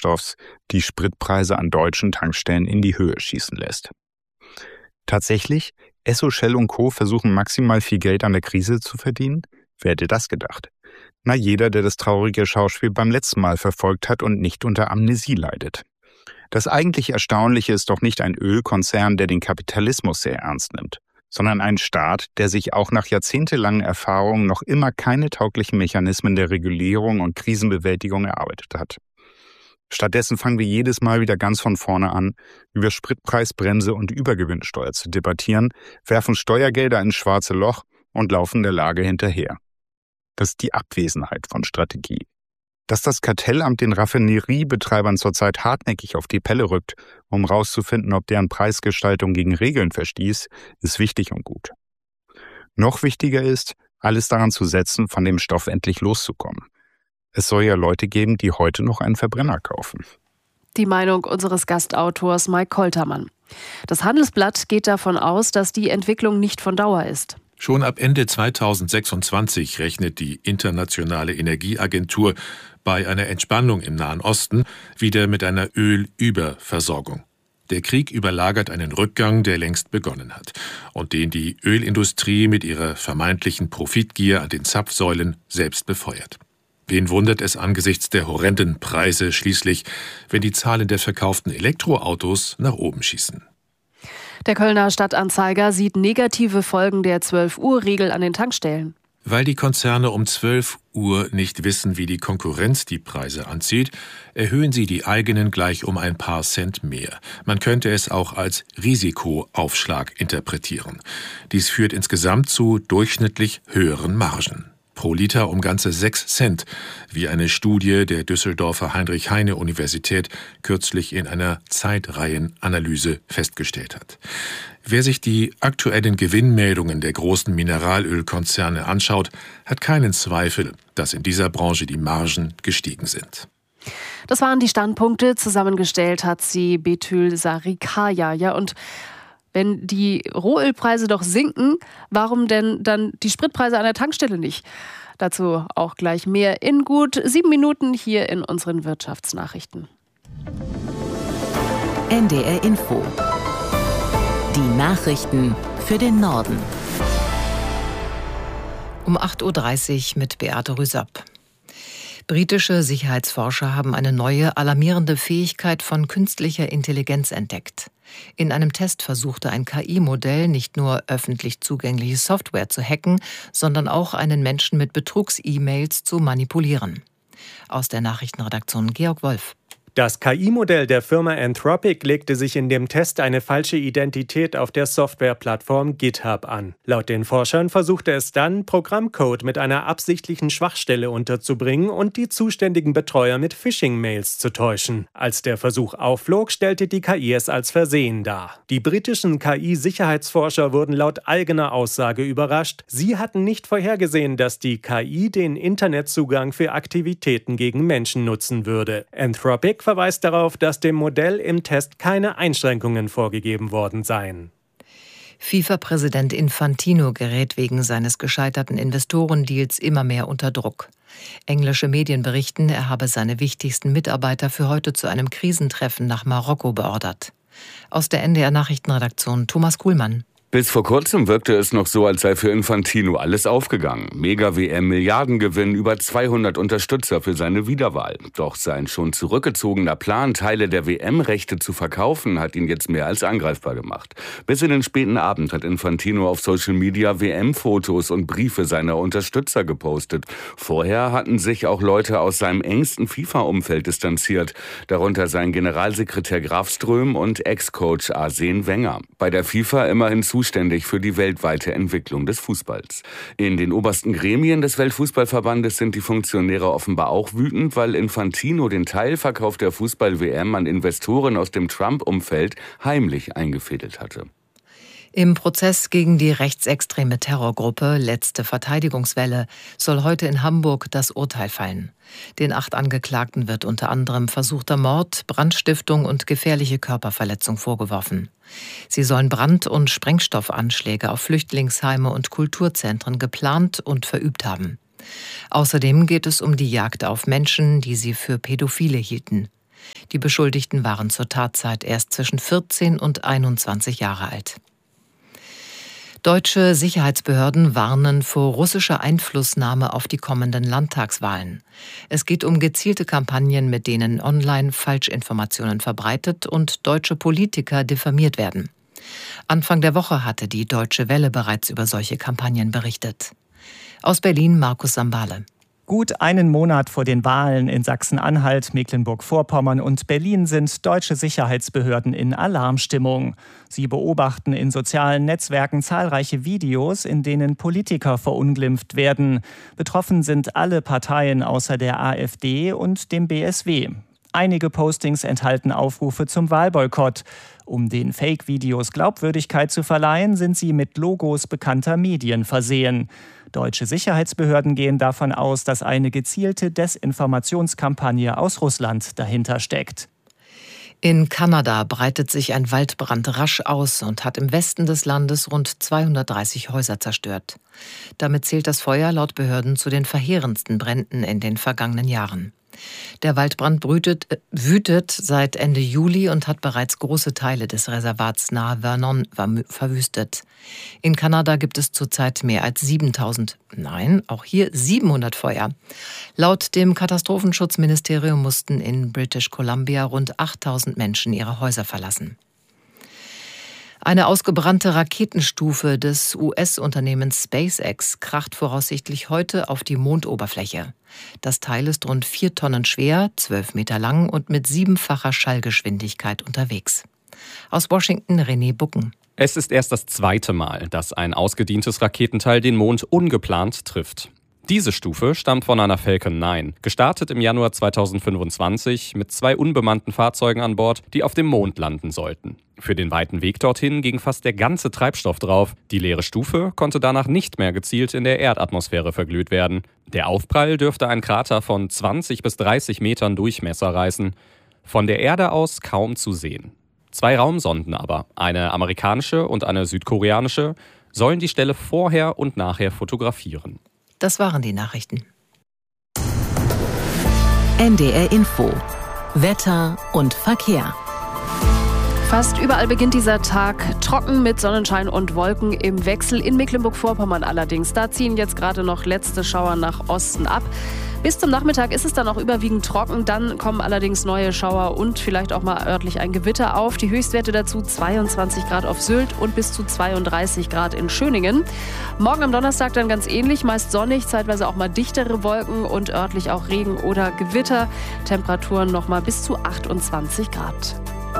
Treibstoffs die Spritpreise an deutschen Tankstellen in die Höhe schießen lässt. Tatsächlich, Esso, Shell und Co. versuchen maximal viel Geld an der Krise zu verdienen? Wer hätte das gedacht? Na, jeder, der das traurige Schauspiel beim letzten Mal verfolgt hat und nicht unter Amnesie leidet. Das eigentlich Erstaunliche ist doch nicht ein Ölkonzern, der den Kapitalismus sehr ernst nimmt, sondern ein Staat, der sich auch nach jahrzehntelangen Erfahrungen noch immer keine tauglichen Mechanismen der Regulierung und Krisenbewältigung erarbeitet hat. Stattdessen fangen wir jedes Mal wieder ganz von vorne an, über Spritpreisbremse und Übergewinnsteuer zu debattieren, werfen Steuergelder ins schwarze Loch und laufen der Lage hinterher. Das ist die Abwesenheit von Strategie. Dass das Kartellamt den Raffineriebetreibern zurzeit hartnäckig auf die Pelle rückt, um rauszufinden, ob deren Preisgestaltung gegen Regeln verstieß, ist wichtig und gut. Noch wichtiger ist, alles daran zu setzen, von dem Stoff endlich loszukommen. Es soll ja Leute geben, die heute noch einen Verbrenner kaufen. Die Meinung unseres Gastautors Mike Koltermann. Das Handelsblatt geht davon aus, dass die Entwicklung nicht von Dauer ist. Schon ab Ende 2026 rechnet die Internationale Energieagentur bei einer Entspannung im Nahen Osten wieder mit einer Ölüberversorgung. Der Krieg überlagert einen Rückgang, der längst begonnen hat und den die Ölindustrie mit ihrer vermeintlichen Profitgier an den Zapfsäulen selbst befeuert. Wen wundert es angesichts der horrenden Preise schließlich, wenn die Zahlen der verkauften Elektroautos nach oben schießen? Der Kölner Stadtanzeiger sieht negative Folgen der 12-Uhr-Regel an den Tankstellen. Weil die Konzerne um 12 Uhr nicht wissen, wie die Konkurrenz die Preise anzieht, erhöhen sie die eigenen gleich um ein paar Cent mehr. Man könnte es auch als Risikoaufschlag interpretieren. Dies führt insgesamt zu durchschnittlich höheren Margen. Pro Liter um ganze 6 Cent, wie eine Studie der Düsseldorfer Heinrich-Heine-Universität kürzlich in einer Zeitreihenanalyse festgestellt hat. Wer sich die aktuellen Gewinnmeldungen der großen Mineralölkonzerne anschaut, hat keinen Zweifel, dass in dieser Branche die Margen gestiegen sind. Das waren die Standpunkte. Zusammengestellt hat sie Betül Sarikaya. Ja, und wenn die Rohölpreise doch sinken, warum denn dann die Spritpreise an der Tankstelle nicht? Dazu auch gleich mehr in gut 7 Minuten hier in unseren Wirtschaftsnachrichten. NDR Info. Die Nachrichten für den Norden. Um 8.30 Uhr mit Beate Rüsapp. Britische Sicherheitsforscher haben eine neue, alarmierende Fähigkeit von künstlicher Intelligenz entdeckt. In einem Test versuchte ein KI-Modell nicht nur öffentlich zugängliche Software zu hacken, sondern auch einen Menschen mit Betrugs-E-Mails zu manipulieren. Aus der Nachrichtenredaktion Georg Wolf. Das KI-Modell der Firma Anthropic legte sich in dem Test eine falsche Identität auf der Softwareplattform GitHub an. Laut den Forschern versuchte es dann, Programmcode mit einer absichtlichen Schwachstelle unterzubringen und die zuständigen Betreuer mit Phishing-Mails zu täuschen. Als der Versuch aufflog, stellte die KI es als Versehen dar. Die britischen KI-Sicherheitsforscher wurden laut eigener Aussage überrascht. Sie hatten nicht vorhergesehen, dass die KI den Internetzugang für Aktivitäten gegen Menschen nutzen würde. Anthropic verweist darauf, dass dem Modell im Test keine Einschränkungen vorgegeben worden seien. FIFA-Präsident Infantino gerät wegen seines gescheiterten Investorendeals immer mehr unter Druck. Englische Medien berichten, er habe seine wichtigsten Mitarbeiter für heute zu einem Krisentreffen nach Marokko beordert. Aus der NDR-Nachrichtenredaktion Thomas Kuhlmann. Bis vor kurzem wirkte es noch so, als sei für Infantino alles aufgegangen. Mega-WM, Milliardengewinn, über 200 Unterstützer für seine Wiederwahl. Doch sein schon zurückgezogener Plan, Teile der WM-Rechte zu verkaufen, hat ihn jetzt mehr als angreifbar gemacht. Bis in den späten Abend hat Infantino auf Social Media WM-Fotos und Briefe seiner Unterstützer gepostet. Vorher hatten sich auch Leute aus seinem engsten FIFA-Umfeld distanziert, darunter sein Generalsekretär Graf Ström und Ex-Coach Arsene Wenger. Bei der FIFA immerhin zuständig für die weltweite Entwicklung des Fußballs. In den obersten Gremien des Weltfußballverbandes sind die Funktionäre offenbar auch wütend, weil Infantino den Teilverkauf der Fußball-WM an Investoren aus dem Trump-Umfeld heimlich eingefädelt hatte. Im Prozess gegen die rechtsextreme Terrorgruppe Letzte Verteidigungswelle soll heute in Hamburg das Urteil fallen. Den 8 Angeklagten wird unter anderem versuchter Mord, Brandstiftung und gefährliche Körperverletzung vorgeworfen. Sie sollen Brand- und Sprengstoffanschläge auf Flüchtlingsheime und Kulturzentren geplant und verübt haben. Außerdem geht es um die Jagd auf Menschen, die sie für Pädophile hielten. Die Beschuldigten waren zur Tatzeit erst zwischen 14 und 21 Jahre alt. Deutsche Sicherheitsbehörden warnen vor russischer Einflussnahme auf die kommenden Landtagswahlen. Es geht um gezielte Kampagnen, mit denen online Falschinformationen verbreitet und deutsche Politiker diffamiert werden. Anfang der Woche hatte die Deutsche Welle bereits über solche Kampagnen berichtet. Aus Berlin Markus Sambale. Gut einen Monat vor den Wahlen in Sachsen-Anhalt, Mecklenburg-Vorpommern und Berlin sind deutsche Sicherheitsbehörden in Alarmstimmung. Sie beobachten in sozialen Netzwerken zahlreiche Videos, in denen Politiker verunglimpft werden. Betroffen sind alle Parteien außer der AfD und dem BSW. Einige Postings enthalten Aufrufe zum Wahlboykott. Um den Fake-Videos Glaubwürdigkeit zu verleihen, sind sie mit Logos bekannter Medien versehen. Deutsche Sicherheitsbehörden gehen davon aus, dass eine gezielte Desinformationskampagne aus Russland dahinter steckt. In Kanada breitet sich ein Waldbrand rasch aus und hat im Westen des Landes rund 230 Häuser zerstört. Damit zählt das Feuer laut Behörden zu den verheerendsten Bränden in den vergangenen Jahren. Der Waldbrand wütet seit Ende Juli und hat bereits große Teile des Reservats nahe Vernon verwüstet. In Kanada gibt es zurzeit mehr als 700 Feuer. Laut dem Katastrophenschutzministerium mussten in British Columbia rund 8000 Menschen ihre Häuser verlassen. Eine ausgebrannte Raketenstufe des US-Unternehmens SpaceX kracht voraussichtlich heute auf die Mondoberfläche. Das Teil ist rund 4 Tonnen schwer, 12 Meter lang und mit 7-facher Schallgeschwindigkeit unterwegs. Aus Washington René Bucken. Es ist erst das zweite Mal, dass ein ausgedientes Raketenteil den Mond ungeplant trifft. Diese Stufe stammt von einer Falcon 9, gestartet im Januar 2025 mit 2 unbemannten Fahrzeugen an Bord, die auf dem Mond landen sollten. Für den weiten Weg dorthin ging fast der ganze Treibstoff drauf. Die leere Stufe konnte danach nicht mehr gezielt in der Erdatmosphäre verglüht werden. Der Aufprall dürfte einen Krater von 20 bis 30 Metern Durchmesser reißen. Von der Erde aus kaum zu sehen. 2 Raumsonden aber, eine amerikanische und eine südkoreanische, sollen die Stelle vorher und nachher fotografieren. Das waren die Nachrichten. NDR Info. Wetter und Verkehr. Fast überall beginnt dieser Tag trocken mit Sonnenschein und Wolken im Wechsel. In Mecklenburg-Vorpommern allerdings. Da ziehen jetzt gerade noch letzte Schauer nach Osten ab. Bis zum Nachmittag ist es dann auch überwiegend trocken. Dann kommen allerdings neue Schauer und vielleicht auch mal örtlich ein Gewitter auf. Die Höchstwerte dazu 22 Grad auf Sylt und bis zu 32 Grad in Schöningen. Morgen am Donnerstag dann ganz ähnlich. Meist sonnig, zeitweise auch mal dichtere Wolken und örtlich auch Regen oder Gewitter. Temperaturen noch mal bis zu 28 Grad.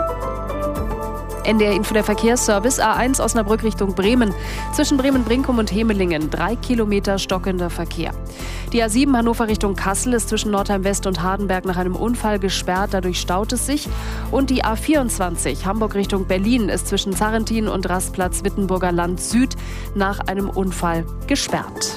NDR Info der Verkehrsservice A1 Osnabrück Richtung Bremen. Zwischen Bremen-Brinkum und Hemelingen 3 Kilometer stockender Verkehr. Die A7 Hannover Richtung Kassel ist zwischen Nordheim West und Hardenberg nach einem Unfall gesperrt. Dadurch staut es sich. Und die A24 Hamburg Richtung Berlin ist zwischen Zarrentin und Rastplatz Wittenburger Land Süd nach einem Unfall gesperrt.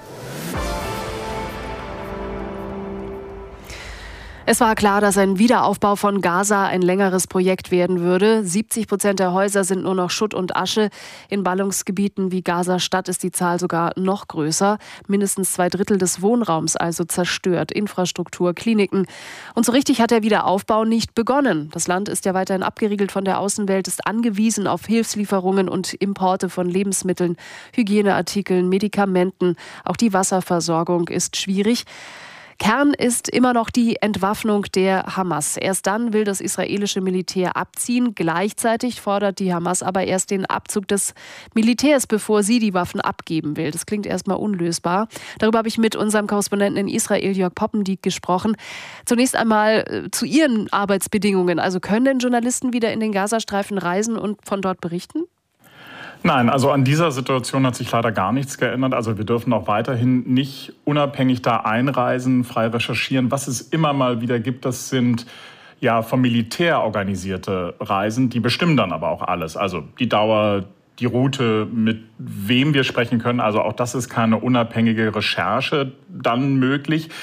Es war klar, dass ein Wiederaufbau von Gaza ein längeres Projekt werden würde. 70% der Häuser sind nur noch Schutt und Asche. In Ballungsgebieten wie Gaza-Stadt ist die Zahl sogar noch größer. Mindestens 2/3 des Wohnraums also zerstört. Infrastruktur, Kliniken. Und so richtig hat der Wiederaufbau nicht begonnen. Das Land ist ja weiterhin abgeriegelt von der Außenwelt, ist angewiesen auf Hilfslieferungen und Importe von Lebensmitteln, Hygieneartikeln, Medikamenten. Auch die Wasserversorgung ist schwierig. Kern ist immer noch die Entwaffnung der Hamas. Erst dann will das israelische Militär abziehen. Gleichzeitig fordert die Hamas aber erst den Abzug des Militärs, bevor sie die Waffen abgeben will. Das klingt erstmal unlösbar. Darüber habe ich mit unserem Korrespondenten in Israel, Jörg Poppendiek, gesprochen. Zunächst einmal zu Ihren Arbeitsbedingungen. Also können denn Journalisten wieder in den Gazastreifen reisen und von dort berichten? Nein, also an dieser Situation hat sich leider gar nichts geändert. Also wir dürfen auch weiterhin nicht unabhängig da einreisen, frei recherchieren. Was es immer mal wieder gibt, das sind ja vom Militär organisierte Reisen. Die bestimmen dann aber auch alles. Also die Dauer, die Route, mit wem wir sprechen können. Also auch das ist keine unabhängige Recherche dann möglich.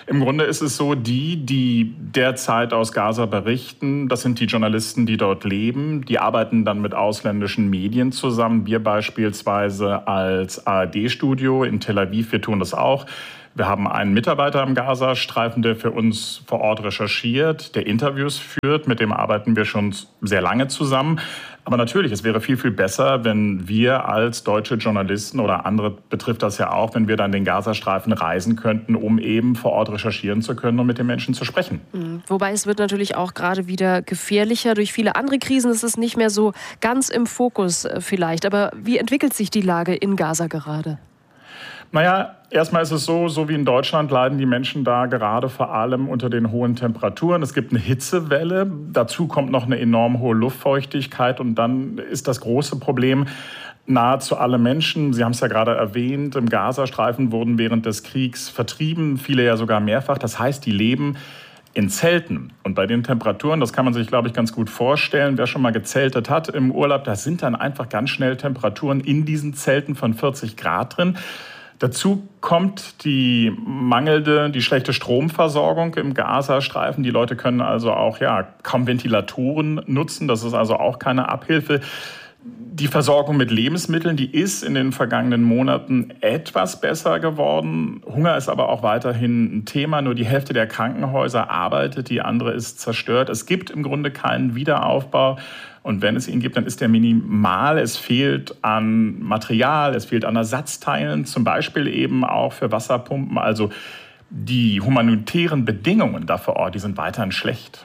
Im Grunde ist es so, die derzeit aus Gaza berichten, das sind die Journalisten, die dort leben. Die arbeiten dann mit ausländischen Medien zusammen. Wir beispielsweise als ARD-Studio in Tel Aviv, wir tun das auch. Wir haben einen Mitarbeiter im Gazastreifen, der für uns vor Ort recherchiert, der Interviews führt. Mit dem arbeiten wir schon sehr lange zusammen. Aber natürlich, es wäre viel, viel besser, wenn wir als deutsche Journalisten oder andere betrifft das ja auch, wenn wir dann den Gazastreifen reisen könnten, um eben vor Ort recherchieren zu können und mit den Menschen zu sprechen. Wobei es wird natürlich auch gerade wieder gefährlicher. Durch viele andere Krisen ist es nicht mehr so ganz im Fokus vielleicht. Aber wie entwickelt sich die Lage in Gaza gerade? Naja, erstmal ist es so wie in Deutschland leiden die Menschen da gerade vor allem unter den hohen Temperaturen. Es gibt eine Hitzewelle, dazu kommt noch eine enorm hohe Luftfeuchtigkeit und dann ist das große Problem, nahezu alle Menschen, Sie haben es ja gerade erwähnt, im Gazastreifen wurden während des Kriegs vertrieben, viele ja sogar mehrfach. Das heißt, die leben in Zelten. Und bei den Temperaturen, das kann man sich, glaube ich, ganz gut vorstellen, wer schon mal gezeltet hat im Urlaub, da sind dann einfach ganz schnell Temperaturen in diesen Zelten von 40 Grad drin. Dazu kommt die schlechte Stromversorgung im Gazastreifen. Die Leute können also auch kaum Ventilatoren nutzen. Das ist also auch keine Abhilfe. Die Versorgung mit Lebensmitteln, die ist in den vergangenen Monaten etwas besser geworden. Hunger ist aber auch weiterhin ein Thema. Nur die Hälfte der Krankenhäuser arbeitet, die andere ist zerstört. Es gibt im Grunde keinen Wiederaufbau. Und wenn es ihn gibt, dann ist der minimal. Es fehlt an Material, es fehlt an Ersatzteilen, zum Beispiel eben auch für Wasserpumpen. Also die humanitären Bedingungen da vor Ort, die sind weiterhin schlecht.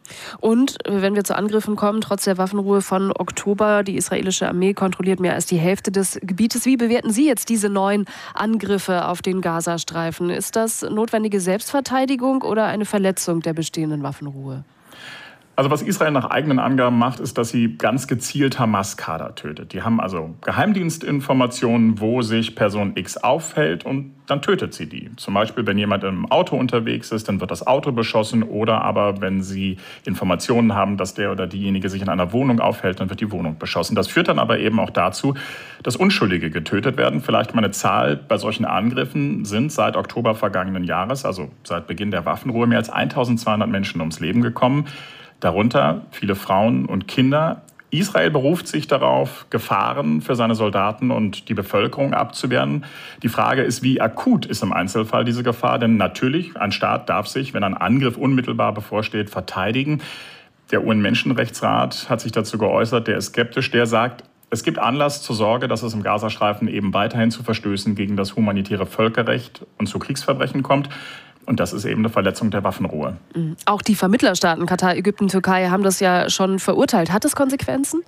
Und wenn wir zu Angriffen kommen, trotz der Waffenruhe von Oktober, die israelische Armee kontrolliert mehr als die Hälfte des Gebietes. Wie bewerten Sie jetzt diese neuen Angriffe auf den Gazastreifen? Ist das notwendige Selbstverteidigung oder eine Verletzung der bestehenden Waffenruhe? Also was Israel nach eigenen Angaben macht, ist, dass sie ganz gezielt Hamas-Kader tötet. Die haben also Geheimdienstinformationen, wo sich Person X aufhält und dann tötet sie die. Zum Beispiel, wenn jemand im Auto unterwegs ist, dann wird das Auto beschossen. Oder aber, wenn sie Informationen haben, dass der oder diejenige sich in einer Wohnung aufhält, dann wird die Wohnung beschossen. Das führt dann aber eben auch dazu, dass Unschuldige getötet werden. Vielleicht mal eine Zahl: Bei solchen Angriffen sind seit Oktober vergangenen Jahres, also seit Beginn der Waffenruhe, mehr als 1200 Menschen ums Leben gekommen. Darunter viele Frauen und Kinder. Israel beruft sich darauf, Gefahren für seine Soldaten und die Bevölkerung abzuwehren. Die Frage ist, wie akut ist im Einzelfall diese Gefahr? Denn natürlich, ein Staat darf sich, wenn ein Angriff unmittelbar bevorsteht, verteidigen. Der UN-Menschenrechtsrat hat sich dazu geäußert, der ist skeptisch, der sagt, es gibt Anlass zur Sorge, dass es im Gazastreifen eben weiterhin zu Verstößen gegen das humanitäre Völkerrecht und zu Kriegsverbrechen kommt. Und das ist eben eine Verletzung der Waffenruhe. Auch die Vermittlerstaaten Katar, Ägypten, Türkei haben das ja schon verurteilt. Hat es Konsequenzen?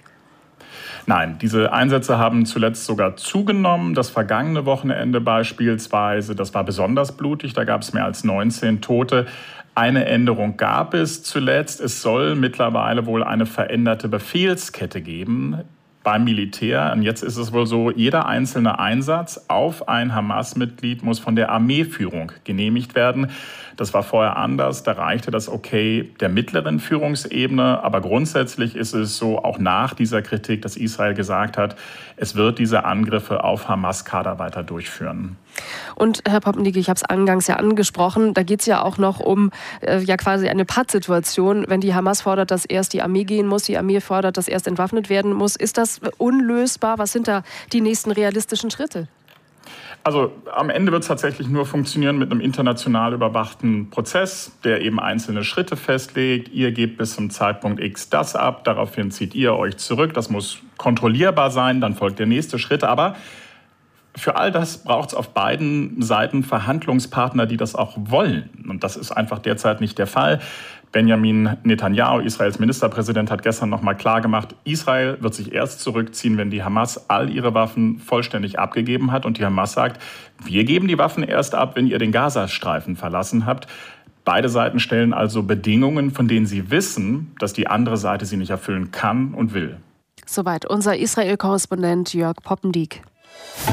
Nein, diese Einsätze haben zuletzt sogar zugenommen. Das vergangene Wochenende beispielsweise, das war besonders blutig. Da gab es mehr als 19 Tote. Eine Änderung gab es zuletzt. Es soll mittlerweile wohl eine veränderte Befehlskette geben beim Militär. Und jetzt ist es wohl so, jeder einzelne Einsatz auf ein Hamas-Mitglied muss von der Armeeführung genehmigt werden. Das war vorher anders. Da reichte das Okay der mittleren Führungsebene. Aber grundsätzlich ist es so, auch nach dieser Kritik, dass Israel gesagt hat, es wird diese Angriffe auf Hamas-Kader weiter durchführen. Und Herr Poppendiek, ich habe es eingangs ja angesprochen, da geht es ja auch noch um quasi eine Pattsituation. Wenn die Hamas fordert, dass erst die Armee gehen muss, die Armee fordert, dass erst entwaffnet werden muss. Ist das unlösbar? Was sind da die nächsten realistischen Schritte? Also am Ende wird es tatsächlich nur funktionieren mit einem international überwachten Prozess, der eben einzelne Schritte festlegt. Ihr gebt bis zum Zeitpunkt X das ab, daraufhin zieht ihr euch zurück. Das muss kontrollierbar sein, dann folgt der nächste Schritt. Aber für all das braucht es auf beiden Seiten Verhandlungspartner, die das auch wollen. Und das ist einfach derzeit nicht der Fall. Benjamin Netanyahu, Israels Ministerpräsident, hat gestern noch mal klargemacht, Israel wird sich erst zurückziehen, wenn die Hamas all ihre Waffen vollständig abgegeben hat. Und die Hamas sagt, wir geben die Waffen erst ab, wenn ihr den Gazastreifen verlassen habt. Beide Seiten stellen also Bedingungen, von denen sie wissen, dass die andere Seite sie nicht erfüllen kann und will. Soweit unser Israel-Korrespondent Jörg Poppendiek.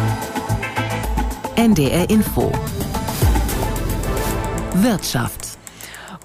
NDR Info. Wirtschaft.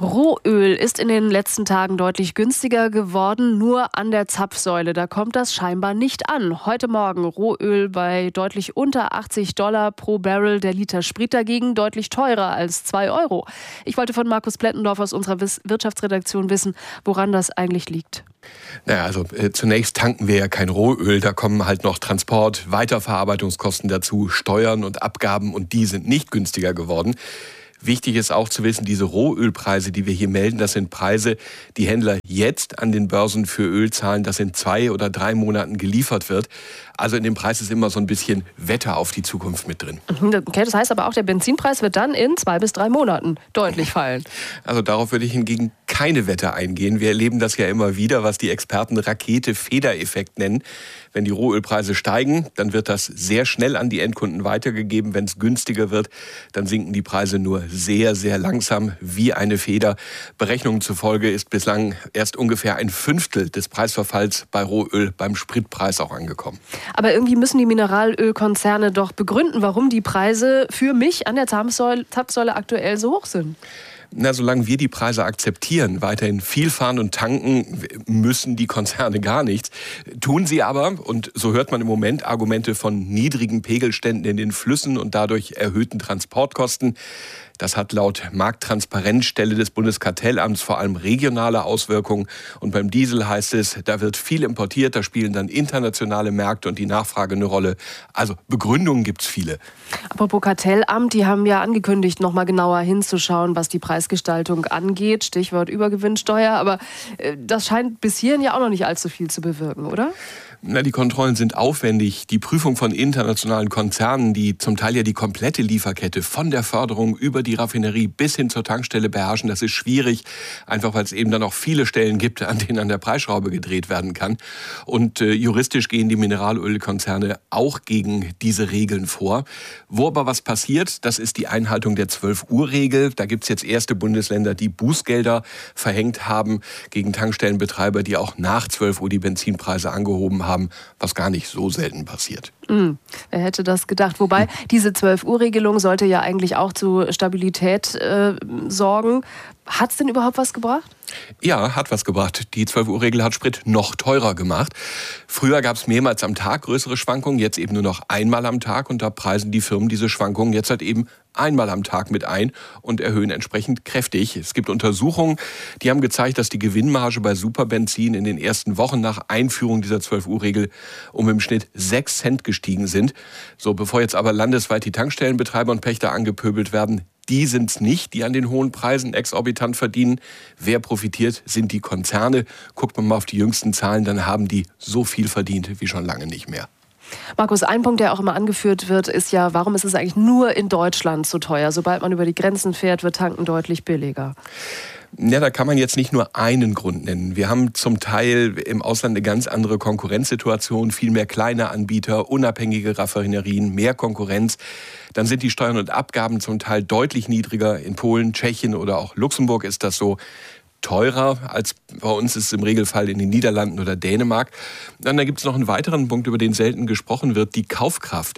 Rohöl ist in den letzten Tagen deutlich günstiger geworden, nur an der Zapfsäule. Da kommt das scheinbar nicht an. Heute Morgen Rohöl bei deutlich unter $80 pro Barrel, der Liter Sprit dagegen deutlich teurer als 2 Euro. Ich wollte von Markus Plettendorf aus unserer Wirtschaftsredaktion wissen, woran das eigentlich liegt. Naja, also zunächst tanken wir ja kein Rohöl, da kommen halt noch Transport, Weiterverarbeitungskosten dazu, Steuern und Abgaben und die sind nicht günstiger geworden. Wichtig ist auch zu wissen, diese Rohölpreise, die wir hier melden, das sind Preise, die Händler jetzt an den Börsen für Öl zahlen, das in 2 oder 3 Monaten geliefert wird. Also in dem Preis ist immer so ein bisschen Wetter auf die Zukunft mit drin. Okay, das heißt aber auch, der Benzinpreis wird dann in 2 bis 3 Monaten deutlich fallen. Also darauf würde ich hingegen keine Wette eingehen. Wir erleben das ja immer wieder, was die Experten Rakete-Federeffekt nennen. Wenn die Rohölpreise steigen, dann wird das sehr schnell an die Endkunden weitergegeben. Wenn es günstiger wird, dann sinken die Preise nur sehr, sehr langsam wie eine Feder. Berechnungen zufolge ist bislang erst ungefähr 1/5 des Preisverfalls bei Rohöl beim Spritpreis auch angekommen. Aber irgendwie müssen die Mineralölkonzerne doch begründen, warum die Preise für mich an der Zapfsäule aktuell so hoch sind. Na, solange wir die Preise akzeptieren, weiterhin viel fahren und tanken, müssen die Konzerne gar nichts. Tun sie aber, und so hört man im Moment Argumente von niedrigen Pegelständen in den Flüssen und dadurch erhöhten Transportkosten. Das hat laut Markttransparenzstelle des Bundeskartellamts vor allem regionale Auswirkungen. Und beim Diesel heißt es, da wird viel importiert, da spielen dann internationale Märkte und die Nachfrage eine Rolle. Also Begründungen gibt's viele. Apropos Kartellamt, die haben ja angekündigt, noch mal genauer hinzuschauen, was die Preisgestaltung angeht. Stichwort Übergewinnsteuer. Aber das scheint bis hierhin ja auch noch nicht allzu viel zu bewirken, oder? Na, die Kontrollen sind aufwendig. Die Prüfung von internationalen Konzernen, die zum Teil ja die komplette Lieferkette von der Förderung über die Raffinerie bis hin zur Tankstelle beherrschen, das ist schwierig. Einfach weil es eben dann auch viele Stellen gibt, an denen an der Preisschraube gedreht werden kann. Und juristisch gehen die Mineralölkonzerne auch gegen diese Regeln vor. Wo aber was passiert, das ist die Einhaltung der 12-Uhr-Regel. Da gibt es jetzt erste Bundesländer, die Bußgelder verhängt haben gegen Tankstellenbetreiber, die auch nach 12 Uhr die Benzinpreise angehoben haben, was gar nicht so selten passiert. Wer hätte das gedacht? Wobei, diese 12-Uhr-Regelung sollte ja eigentlich auch zu Stabilität sorgen. Hat es denn überhaupt was gebracht? Ja, hat was gebracht. Die 12-Uhr-Regel hat Sprit noch teurer gemacht. Früher gab es mehrmals am Tag größere Schwankungen, jetzt eben nur noch einmal am Tag. Und da preisen die Firmen diese Schwankungen jetzt halt eben einmal am Tag mit ein und erhöhen entsprechend kräftig. Es gibt Untersuchungen, die haben gezeigt, dass die Gewinnmarge bei Superbenzin in den ersten Wochen nach Einführung dieser 12-Uhr-Regel um im Schnitt 6 Cent gestiegen sind. So, bevor jetzt aber landesweit die Tankstellenbetreiber und Pächter angepöbelt werden, die sind es nicht, die an den hohen Preisen exorbitant verdienen. Wer profitiert, sind die Konzerne. Guckt man mal auf die jüngsten Zahlen, dann haben die so viel verdient wie schon lange nicht mehr. Markus, ein Punkt, der auch immer angeführt wird, ist ja, warum ist es eigentlich nur in Deutschland so teuer? Sobald man über die Grenzen fährt, wird Tanken deutlich billiger. Ja, da kann man jetzt nicht nur einen Grund nennen. Wir haben zum Teil im Ausland eine ganz andere Konkurrenzsituation, viel mehr kleine Anbieter, unabhängige Raffinerien, mehr Konkurrenz. Dann sind die Steuern und Abgaben zum Teil deutlich niedriger. In Polen, Tschechien oder auch Luxemburg ist das so. Teurer als bei uns ist es im Regelfall in den Niederlanden oder Dänemark. Dann gibt es noch einen weiteren Punkt, über den selten gesprochen wird, die Kaufkraft.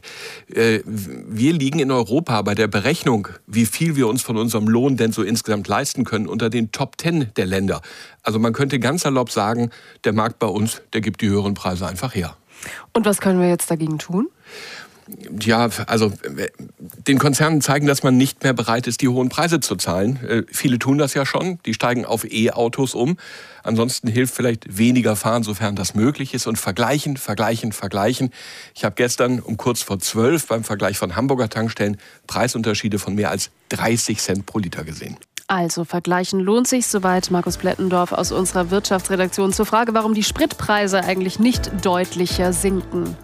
Wir liegen in Europa bei der Berechnung, wie viel wir uns von unserem Lohn denn so insgesamt leisten können, unter den Top 10 der Länder. Also man könnte ganz salopp sagen, der Markt bei uns, der gibt die höheren Preise einfach her. Und was können wir jetzt dagegen tun? Ja, also den Konzernen zeigen, dass man nicht mehr bereit ist, die hohen Preise zu zahlen. Viele tun das ja schon, die steigen auf E-Autos um. Ansonsten hilft vielleicht weniger fahren, sofern das möglich ist. Und vergleichen. Ich habe gestern um kurz vor 12 beim Vergleich von Hamburger Tankstellen Preisunterschiede von mehr als 30 Cent pro Liter gesehen. Also vergleichen lohnt sich. Soweit Markus Plettendorf aus unserer Wirtschaftsredaktion zur Frage, warum die Spritpreise eigentlich nicht deutlicher sinken.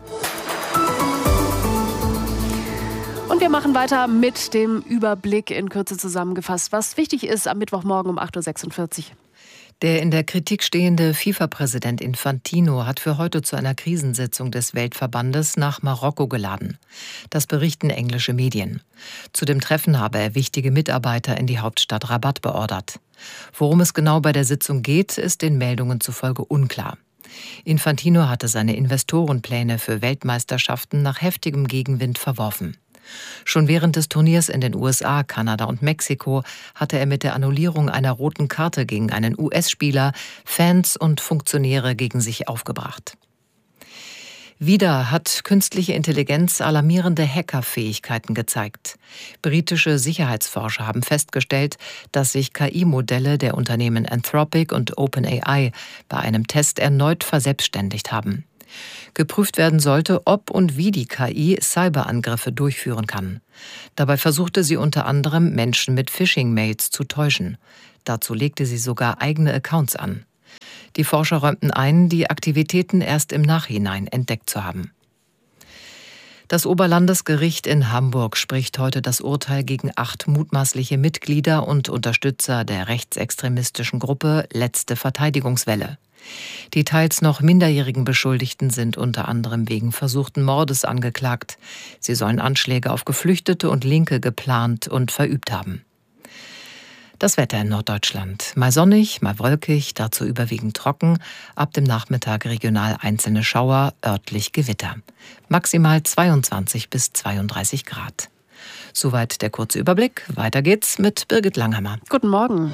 Und wir machen weiter mit dem Überblick in Kürze zusammengefasst, was wichtig ist am Mittwochmorgen um 8.46 Uhr. Der in der Kritik stehende FIFA-Präsident Infantino hat für heute zu einer Krisensitzung des Weltverbandes nach Marokko geladen. Das berichten englische Medien. Zu dem Treffen habe er wichtige Mitarbeiter in die Hauptstadt Rabat beordert. Worum es genau bei der Sitzung geht, ist den Meldungen zufolge unklar. Infantino hatte seine Investorenpläne für Weltmeisterschaften nach heftigem Gegenwind verworfen. Schon während des Turniers in den USA, Kanada und Mexiko hatte er mit der Annullierung einer roten Karte gegen einen US-Spieler Fans und Funktionäre gegen sich aufgebracht. Wieder hat künstliche Intelligenz alarmierende Hackerfähigkeiten gezeigt. Britische Sicherheitsforscher haben festgestellt, dass sich KI-Modelle der Unternehmen Anthropic und OpenAI bei einem Test erneut verselbstständigt haben. Geprüft werden sollte, ob und wie die KI Cyberangriffe durchführen kann. Dabei versuchte sie unter anderem, Menschen mit Phishing-Mails zu täuschen. Dazu legte sie sogar eigene Accounts an. Die Forscher räumten ein, die Aktivitäten erst im Nachhinein entdeckt zu haben. Das Oberlandesgericht in Hamburg spricht heute das Urteil gegen 8 mutmaßliche Mitglieder und Unterstützer der rechtsextremistischen Gruppe Letzte Verteidigungswelle. Die teils noch minderjährigen Beschuldigten sind unter anderem wegen versuchten Mordes angeklagt. Sie sollen Anschläge auf Geflüchtete und Linke geplant und verübt haben. Das Wetter in Norddeutschland. Mal sonnig, mal wolkig, dazu überwiegend trocken. Ab dem Nachmittag regional einzelne Schauer, örtlich Gewitter. Maximal 22 bis 32 Grad. Soweit der kurze Überblick. Weiter geht's mit Birgit Langhammer. Guten Morgen.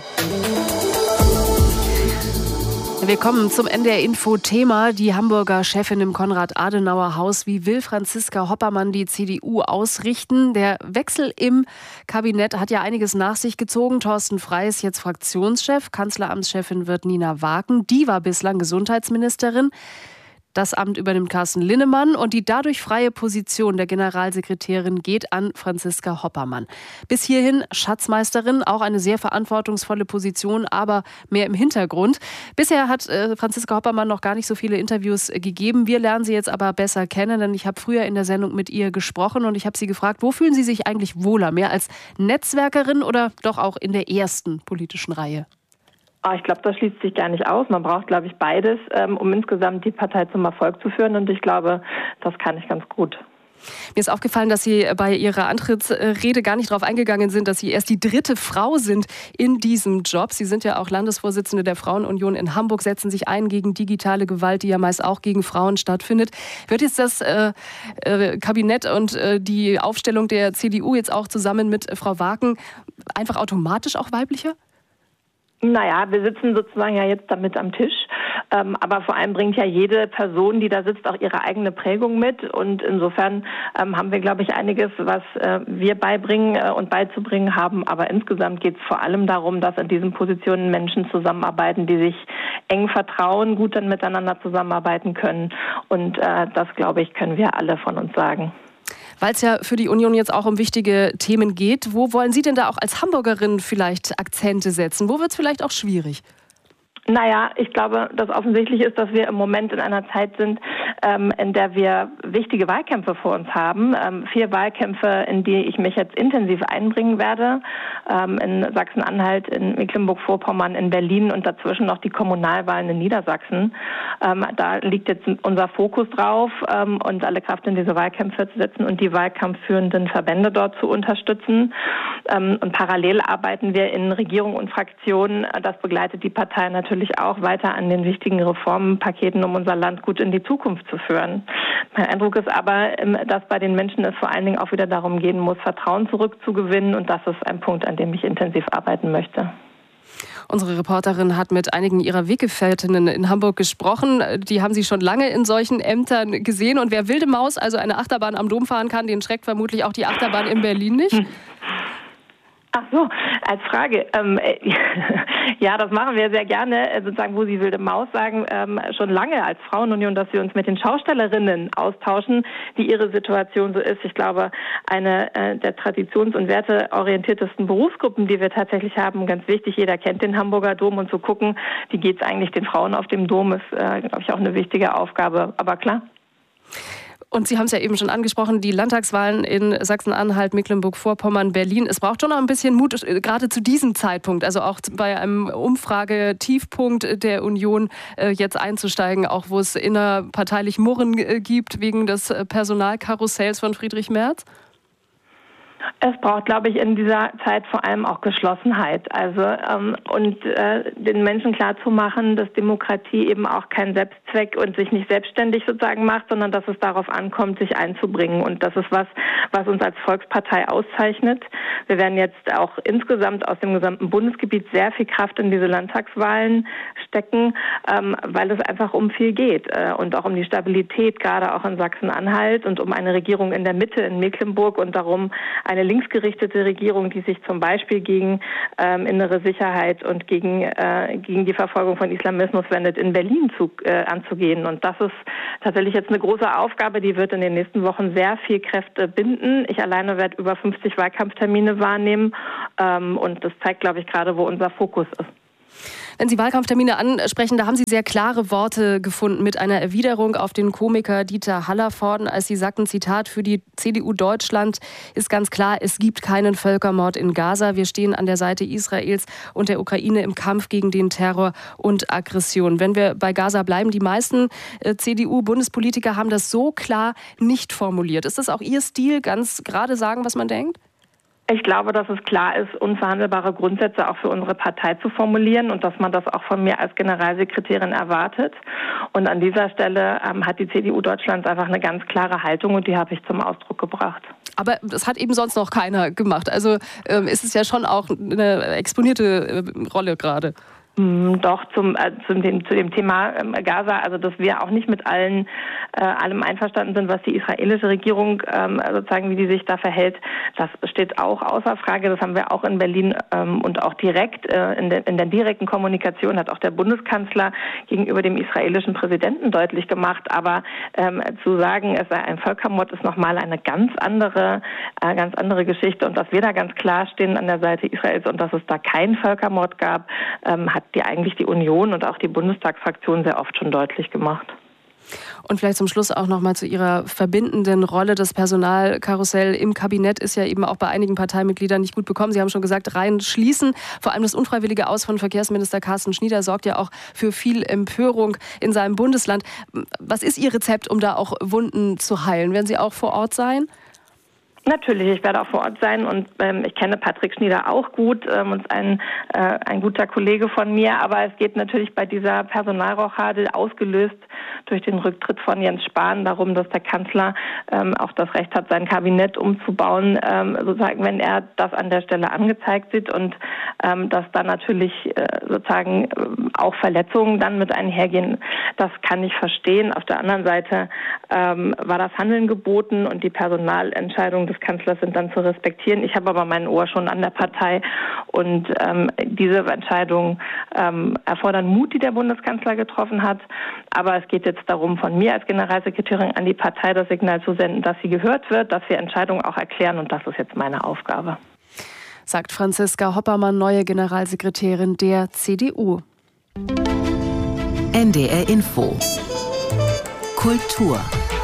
Wir kommen zum NDR-Info-Thema. Die Hamburger Chefin im Konrad-Adenauer-Haus. Wie will Franziska Hoppermann die CDU ausrichten? Der Wechsel im Kabinett hat ja einiges nach sich gezogen. Thorsten Frey ist jetzt Fraktionschef. Kanzleramtschefin wird Nina Waken. Die war bislang Gesundheitsministerin. Das Amt übernimmt Carsten Linnemann und die dadurch freie Position der Generalsekretärin geht an Franziska Hoppermann. Bis hierhin Schatzmeisterin, auch eine sehr verantwortungsvolle Position, aber mehr im Hintergrund. Bisher hat Franziska Hoppermann noch gar nicht so viele Interviews gegeben. Wir lernen sie jetzt aber besser kennen, denn ich habe früher in der Sendung mit ihr gesprochen und ich habe sie gefragt, wo fühlen Sie sich eigentlich wohler? Mehr als Netzwerkerin oder doch auch in der ersten politischen Reihe? Ich glaube, das schließt sich gar nicht aus. Man braucht, glaube ich, beides, um insgesamt die Partei zum Erfolg zu führen. Und ich glaube, das kann ich ganz gut. Mir ist aufgefallen, dass Sie bei Ihrer Antrittsrede gar nicht darauf eingegangen sind, dass Sie erst die 3. Frau sind in diesem Job. Sie sind ja auch Landesvorsitzende der Frauenunion in Hamburg, setzen sich ein gegen digitale Gewalt, die ja meist auch gegen Frauen stattfindet. Wird jetzt das Kabinett und die Aufstellung der CDU jetzt auch zusammen mit Frau Waken einfach automatisch auch weiblicher? Naja, wir sitzen sozusagen ja jetzt damit am Tisch, aber vor allem bringt ja jede Person, die da sitzt, auch ihre eigene Prägung mit und insofern haben wir, glaube ich, einiges, was wir beibringen und beizubringen haben, aber insgesamt geht es vor allem darum, dass in diesen Positionen Menschen zusammenarbeiten, die sich eng vertrauen, gut dann miteinander zusammenarbeiten können und das, glaube ich, können wir alle von uns sagen. Weil es ja für die Union jetzt auch um wichtige Themen geht, wo wollen Sie denn da auch als Hamburgerin vielleicht Akzente setzen? Wo wird es vielleicht auch schwierig? Naja, ich glaube, das offensichtlich ist, dass wir im Moment in einer Zeit sind, in der wir wichtige Wahlkämpfe vor uns haben. 4 Wahlkämpfe, in die ich mich jetzt intensiv einbringen werde. In Sachsen-Anhalt, in Mecklenburg-Vorpommern, in Berlin und dazwischen noch die Kommunalwahlen in Niedersachsen. Da liegt jetzt unser Fokus drauf und alle Kraft in diese Wahlkämpfe zu setzen und die wahlkampfführenden Verbände dort zu unterstützen. Und parallel arbeiten wir in Regierung und Fraktionen. Das begleitet die Partei natürlich auch weiter an den wichtigen Reformpaketen, um unser Land gut in die Zukunft zu führen. Mein Eindruck ist aber, dass bei den Menschen es vor allen Dingen auch wieder darum gehen muss, Vertrauen zurückzugewinnen und das ist ein Punkt, an dem ich intensiv arbeiten möchte. Unsere Reporterin hat mit einigen ihrer Weggefährtinnen in Hamburg gesprochen. Die haben sie schon lange in solchen Ämtern gesehen. Und wer wilde Maus, also eine Achterbahn am Dom fahren kann, den schreckt vermutlich auch die Achterbahn in Berlin nicht. Ach so, als Frage. Ja, das machen wir sehr gerne, sozusagen, wo Sie wilde Maus sagen, schon lange als Frauenunion, dass wir uns mit den Schaustellerinnen austauschen, wie ihre Situation so ist. Ich glaube, eine der traditions- und werteorientiertesten Berufsgruppen, die wir tatsächlich haben, ganz wichtig. Jeder kennt den Hamburger Dom und zu gucken, wie geht es eigentlich den Frauen auf dem Dom, ist, glaube ich, auch eine wichtige Aufgabe. Aber klar. Und Sie haben es ja eben schon angesprochen, die Landtagswahlen in Sachsen-Anhalt, Mecklenburg-Vorpommern, Berlin. Es braucht schon noch ein bisschen Mut, gerade zu diesem Zeitpunkt, also auch bei einem Umfrage-Tiefpunkt der Union jetzt einzusteigen, auch wo es innerparteilich Murren gibt wegen des Personalkarussells von Friedrich Merz? Es braucht, glaube ich, in dieser Zeit vor allem auch Geschlossenheit. Also den Menschen klarzumachen, dass Demokratie eben auch kein Selbstzweck und sich nicht selbstständig sozusagen macht, sondern dass es darauf ankommt, sich einzubringen. Und das ist was uns als Volkspartei auszeichnet. Wir werden jetzt auch insgesamt aus dem gesamten Bundesgebiet sehr viel Kraft in diese Landtagswahlen stecken, weil es einfach um viel geht und auch um die Stabilität, gerade auch in Sachsen-Anhalt und um eine Regierung in der Mitte in Mecklenburg und darum, eine linksgerichtete Regierung, die sich zum Beispiel gegen innere Sicherheit und gegen die Verfolgung von Islamismus wendet, in Berlin anzugehen. Und das ist tatsächlich jetzt eine große Aufgabe, die wird in den nächsten Wochen sehr viel Kräfte binden. Ich alleine werde über 50 Wahlkampftermine wahrnehmen und das zeigt, glaube ich, gerade, wo unser Fokus ist. Wenn Sie Wahlkampftermine ansprechen, da haben Sie sehr klare Worte gefunden mit einer Erwiderung auf den Komiker Dieter Hallervorden, als Sie sagten, Zitat, für die CDU Deutschland ist ganz klar, es gibt keinen Völkermord in Gaza. Wir stehen an der Seite Israels und der Ukraine im Kampf gegen den Terror und Aggression. Wenn wir bei Gaza bleiben, die meisten CDU-Bundespolitiker haben das so klar nicht formuliert. Ist das auch Ihr Stil, ganz gerade sagen, was man denkt? Ich glaube, dass es klar ist, unverhandelbare Grundsätze auch für unsere Partei zu formulieren und dass man das auch von mir als Generalsekretärin erwartet. Und an dieser Stelle hat die CDU Deutschlands einfach eine ganz klare Haltung und die habe ich zum Ausdruck gebracht. Aber das hat eben sonst noch keiner gemacht. Also ist es ja schon auch eine exponierte Rolle gerade. Doch, zu dem Thema Gaza, also dass wir auch nicht mit allem einverstanden sind, was die israelische Regierung sozusagen, wie die sich da verhält, das steht auch außer Frage. Das haben wir auch in Berlin und auch direkt in der direkten Kommunikation hat auch der Bundeskanzler gegenüber dem israelischen Präsidenten deutlich gemacht. Aber zu sagen, es sei ein Völkermord, ist nochmal eine ganz andere Geschichte. Und dass wir da ganz klar stehen an der Seite Israels und dass es da keinen Völkermord gab, hat die Union und auch die Bundestagsfraktion sehr oft schon deutlich gemacht. Und vielleicht zum Schluss auch noch mal zu Ihrer verbindenden Rolle. Das Personalkarussell im Kabinett ist ja eben auch bei einigen Parteimitgliedern nicht gut bekommen. Sie haben schon gesagt, Reihen schließen. Vor allem das unfreiwillige Aus von Verkehrsminister Carsten Schnieder sorgt ja auch für viel Empörung in seinem Bundesland. Was ist Ihr Rezept, um da auch Wunden zu heilen? Werden Sie auch vor Ort sein? Natürlich, ich werde auch vor Ort sein und ich kenne Patrick Schnieder auch gut und ein guter Kollege von mir, aber es geht natürlich bei dieser Personalrochade, ausgelöst durch den Rücktritt von Jens Spahn, darum, dass der Kanzler auch das Recht hat, sein Kabinett umzubauen, sozusagen, wenn er das an der Stelle angezeigt sieht und dass dann natürlich sozusagen auch Verletzungen dann mit einhergehen, das kann ich verstehen. Auf der anderen Seite war das Handeln geboten und die Personalentscheidung des Kanzlers sind dann zu respektieren. Ich habe aber mein Ohr schon an der Partei und diese Entscheidungen erfordern Mut, die der Bundeskanzler getroffen hat. Aber es geht jetzt darum, von mir als Generalsekretärin an die Partei das Signal zu senden, dass sie gehört wird, dass wir Entscheidungen auch erklären und das ist jetzt meine Aufgabe. Sagt Franziska Hoppermann, neue Generalsekretärin der CDU. NDR Info. Kultur.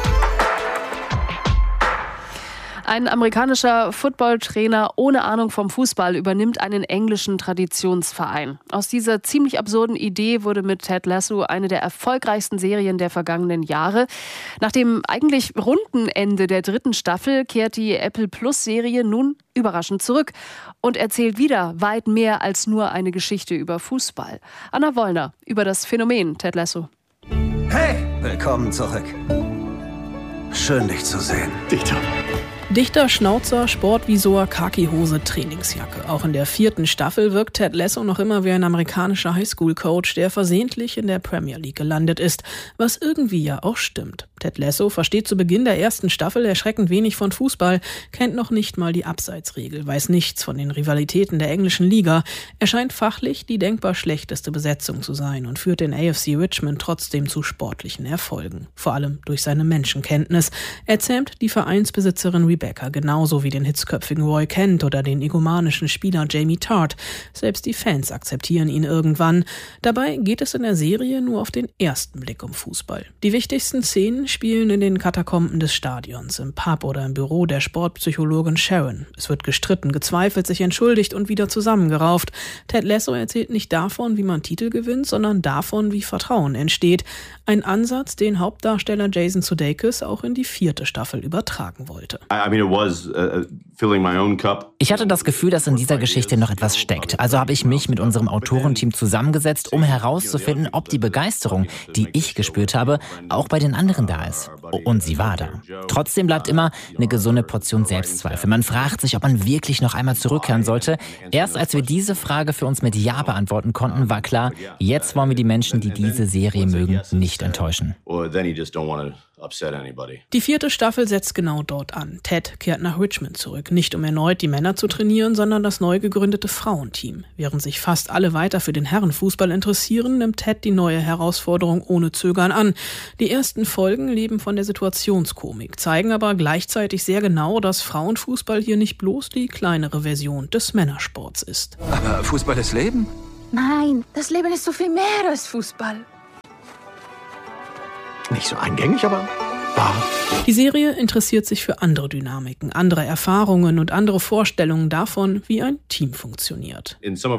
Ein amerikanischer Footballtrainer ohne Ahnung vom Fußball übernimmt einen englischen Traditionsverein. Aus dieser ziemlich absurden Idee wurde mit Ted Lasso eine der erfolgreichsten Serien der vergangenen Jahre. Nach dem eigentlich runden Ende der 3. Staffel kehrt die Apple-Plus-Serie nun überraschend zurück und erzählt wieder weit mehr als nur eine Geschichte über Fußball. Anna Wollner über das Phänomen Ted Lasso. Hey, willkommen zurück. Schön, dich zu sehen. Dichter, Schnauzer, Sportvisor, Khaki-Hose, Trainingsjacke. Auch in der 4. Staffel wirkt Ted Lasso noch immer wie ein amerikanischer Highschool-Coach, der versehentlich in der Premier League gelandet ist. Was irgendwie ja auch stimmt. Ted Lasso versteht zu Beginn der 1. Staffel erschreckend wenig von Fußball, kennt noch nicht mal die Abseitsregel, weiß nichts von den Rivalitäten der englischen Liga. Er scheint fachlich die denkbar schlechteste Besetzung zu sein und führt den AFC Richmond trotzdem zu sportlichen Erfolgen. Vor allem durch seine Menschenkenntnis. Er zähmt die Vereinsbesitzerin Rebecca genauso wie den hitzköpfigen Roy Kent oder den egomanischen Spieler Jamie Tart. Selbst die Fans akzeptieren ihn irgendwann. Dabei geht es in der Serie nur auf den ersten Blick um Fußball. Die wichtigsten Szenen spielen in den Katakomben des Stadions, im Pub oder im Büro der Sportpsychologin Sharon. Es wird gestritten, gezweifelt, sich entschuldigt und wieder zusammengerauft. Ted Lasso erzählt nicht davon, wie man Titel gewinnt, sondern davon, wie Vertrauen entsteht. Ein Ansatz, den Hauptdarsteller Jason Sudeikis auch in die 4. Staffel übertragen wollte. Ich hatte das Gefühl, dass in dieser Geschichte noch etwas steckt. Also habe ich mich mit unserem Autorenteam zusammengesetzt, um herauszufinden, ob die Begeisterung, die ich gespürt habe, auch bei den anderen da ist. Und sie war da. Trotzdem bleibt immer eine gesunde Portion Selbstzweifel. Man fragt sich, ob man wirklich noch einmal zurückkehren sollte. Erst als wir diese Frage für uns mit Ja beantworten konnten, war klar, jetzt wollen wir die Menschen, die diese Serie mögen, nicht enttäuschen. Die 4. Staffel setzt genau dort an. Ted kehrt nach Richmond zurück, nicht um erneut die Männer zu trainieren, sondern das neu gegründete Frauenteam. Während sich fast alle weiter für den Herrenfußball interessieren, nimmt Ted die neue Herausforderung ohne Zögern an. Die ersten Folgen leben von der Situationskomik, zeigen aber gleichzeitig sehr genau, dass Frauenfußball hier nicht bloß die kleinere Version des Männersports ist. Aber Fußball ist Leben? Nein, das Leben ist so viel mehr als Fußball. Nicht so eingängig, aber wahr. Die Serie interessiert sich für andere Dynamiken, andere Erfahrungen und andere Vorstellungen davon, wie ein Team funktioniert.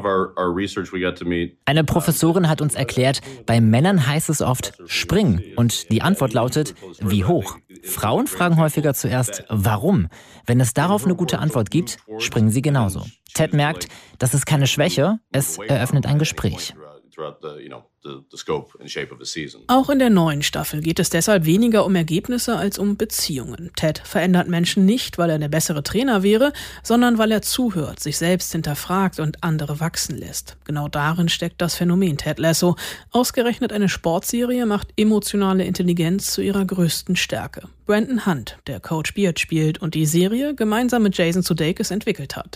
Eine Professorin hat uns erklärt, bei Männern heißt es oft springen und die Antwort lautet, wie hoch. Frauen fragen häufiger zuerst, warum. Wenn es darauf eine gute Antwort gibt, springen sie genauso. Ted merkt, das ist keine Schwäche, es eröffnet ein Gespräch. Auch in der neuen Staffel geht es deshalb weniger um Ergebnisse als um Beziehungen. Ted verändert Menschen nicht, weil er der bessere Trainer wäre, sondern weil er zuhört, sich selbst hinterfragt und andere wachsen lässt. Genau darin steckt das Phänomen Ted Lasso. Ausgerechnet eine Sportserie macht emotionale Intelligenz zu ihrer größten Stärke. Brandon Hunt, der Coach Beard spielt und die Serie gemeinsam mit Jason Sudeikis entwickelt hat.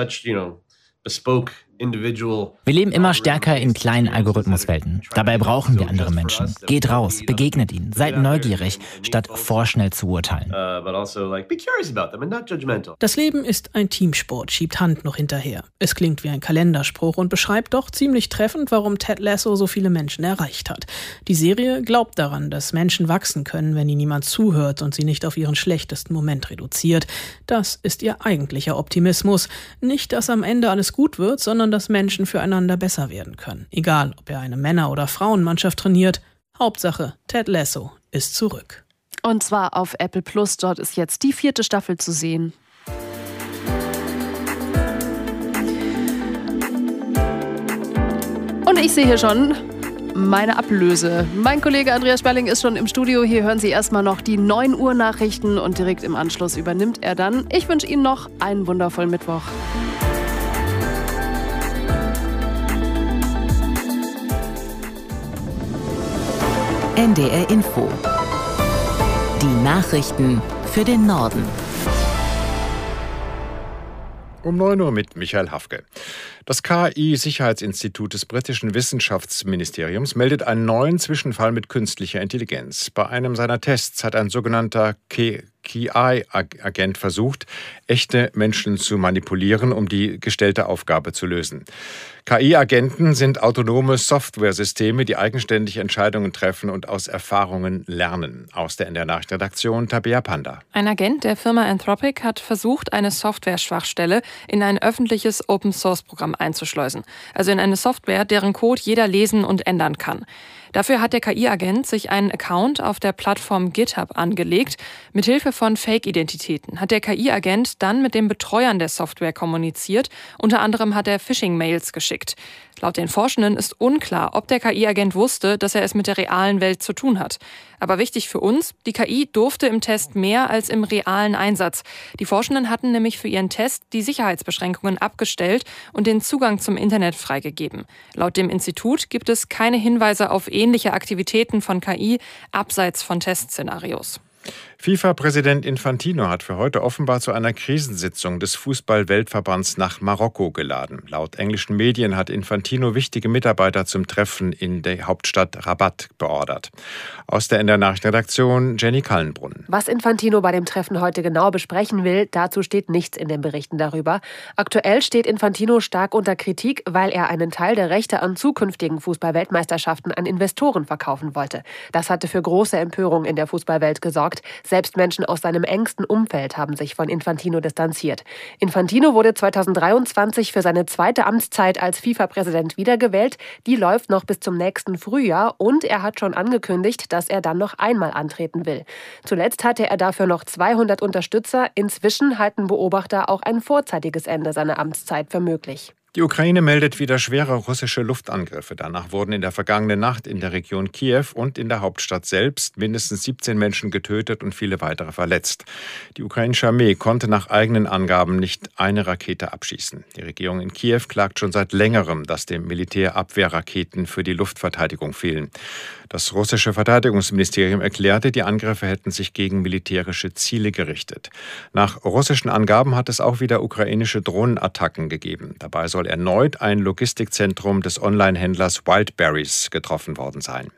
Wir leben immer stärker in kleinen Algorithmuswelten. Dabei brauchen wir andere Menschen. Geht raus, begegnet ihnen, seid neugierig, statt vorschnell zu urteilen. Das Leben ist ein Teamsport, schiebt Hunt noch hinterher. Es klingt wie ein Kalenderspruch und beschreibt doch ziemlich treffend, warum Ted Lasso so viele Menschen erreicht hat. Die Serie glaubt daran, dass Menschen wachsen können, wenn ihnen niemand zuhört und sie nicht auf ihren schlechtesten Moment reduziert. Das ist ihr eigentlicher Optimismus. Nicht, dass am Ende alles gut wird, sondern dass Menschen füreinander besser werden können. Egal, ob er eine Männer- oder Frauenmannschaft trainiert. Hauptsache, Ted Lasso ist zurück. Und zwar auf Apple Plus. Dort ist jetzt die 4. Staffel zu sehen. Und ich sehe hier schon meine Ablöse. Mein Kollege Andreas Sperling ist schon im Studio. Hier hören Sie erstmal noch die 9 Uhr Nachrichten und direkt im Anschluss übernimmt er dann. Ich wünsche Ihnen noch einen wundervollen Mittwoch. NDR Info. Die Nachrichten für den Norden. Um 9 Uhr mit Michael Hafke. Das KI-Sicherheitsinstitut des britischen Wissenschaftsministeriums meldet einen neuen Zwischenfall mit künstlicher Intelligenz. Bei einem seiner Tests hat ein sogenannter KI-Agent versucht, echte Menschen zu manipulieren, um die gestellte Aufgabe zu lösen. KI-Agenten sind autonome Softwaresysteme, die eigenständig Entscheidungen treffen und aus Erfahrungen lernen. Aus der NDR-Nachrichtenredaktion Tabea Panda. Ein Agent der Firma Anthropic hat versucht, eine Software-Schwachstelle in ein öffentliches Open-Source-Programm einzuschleusen. Also in eine Software, deren Code jeder lesen und ändern kann. Dafür hat der KI-Agent sich einen Account auf der Plattform GitHub angelegt. Mithilfe von Fake-Identitäten hat der KI-Agent dann mit den Betreuern der Software kommuniziert. Unter anderem hat er Phishing-Mails geschickt. Laut den Forschenden ist unklar, ob der KI-Agent wusste, dass er es mit der realen Welt zu tun hat. Aber wichtig für uns, die KI durfte im Test mehr als im realen Einsatz. Die Forschenden hatten nämlich für ihren Test die Sicherheitsbeschränkungen abgestellt und den Zugang zum Internet freigegeben. Laut dem Institut gibt es keine Hinweise auf ähnliche Aktivitäten von KI abseits von Testszenarios. FIFA-Präsident Infantino hat für heute offenbar zu einer Krisensitzung des Fußball-Weltverbands nach Marokko geladen. Laut englischen Medien hat Infantino wichtige Mitarbeiter zum Treffen in der Hauptstadt Rabat beordert. Aus der NDR-Nachrichtenredaktion Jenny Kallenbrunn. Was Infantino bei dem Treffen heute genau besprechen will, dazu steht nichts in den Berichten darüber. Aktuell steht Infantino stark unter Kritik, weil er einen Teil der Rechte an zukünftigen Fußball-Weltmeisterschaften an Investoren verkaufen wollte. Das hatte für große Empörung in der Fußballwelt gesorgt. Selbst Menschen aus seinem engsten Umfeld haben sich von Infantino distanziert. Infantino wurde 2023 für seine zweite Amtszeit als FIFA-Präsident wiedergewählt. Die läuft noch bis zum nächsten Frühjahr und er hat schon angekündigt, dass er dann noch einmal antreten will. Zuletzt hatte er dafür noch 200 Unterstützer. Inzwischen halten Beobachter auch ein vorzeitiges Ende seiner Amtszeit für möglich. Die Ukraine meldet wieder schwere russische Luftangriffe. Danach wurden in der vergangenen Nacht in der Region Kiew und in der Hauptstadt selbst mindestens 17 Menschen getötet und viele weitere verletzt. Die ukrainische Armee konnte nach eigenen Angaben nicht eine Rakete abschießen. Die Regierung in Kiew klagt schon seit längerem, dass dem Militär Abwehrraketen für die Luftverteidigung fehlen. Das russische Verteidigungsministerium erklärte, die Angriffe hätten sich gegen militärische Ziele gerichtet. Nach russischen Angaben hat es auch wieder ukrainische Drohnenattacken gegeben. Dabei soll erneut ein Logistikzentrum des Online-Händlers Wildberries getroffen worden sein.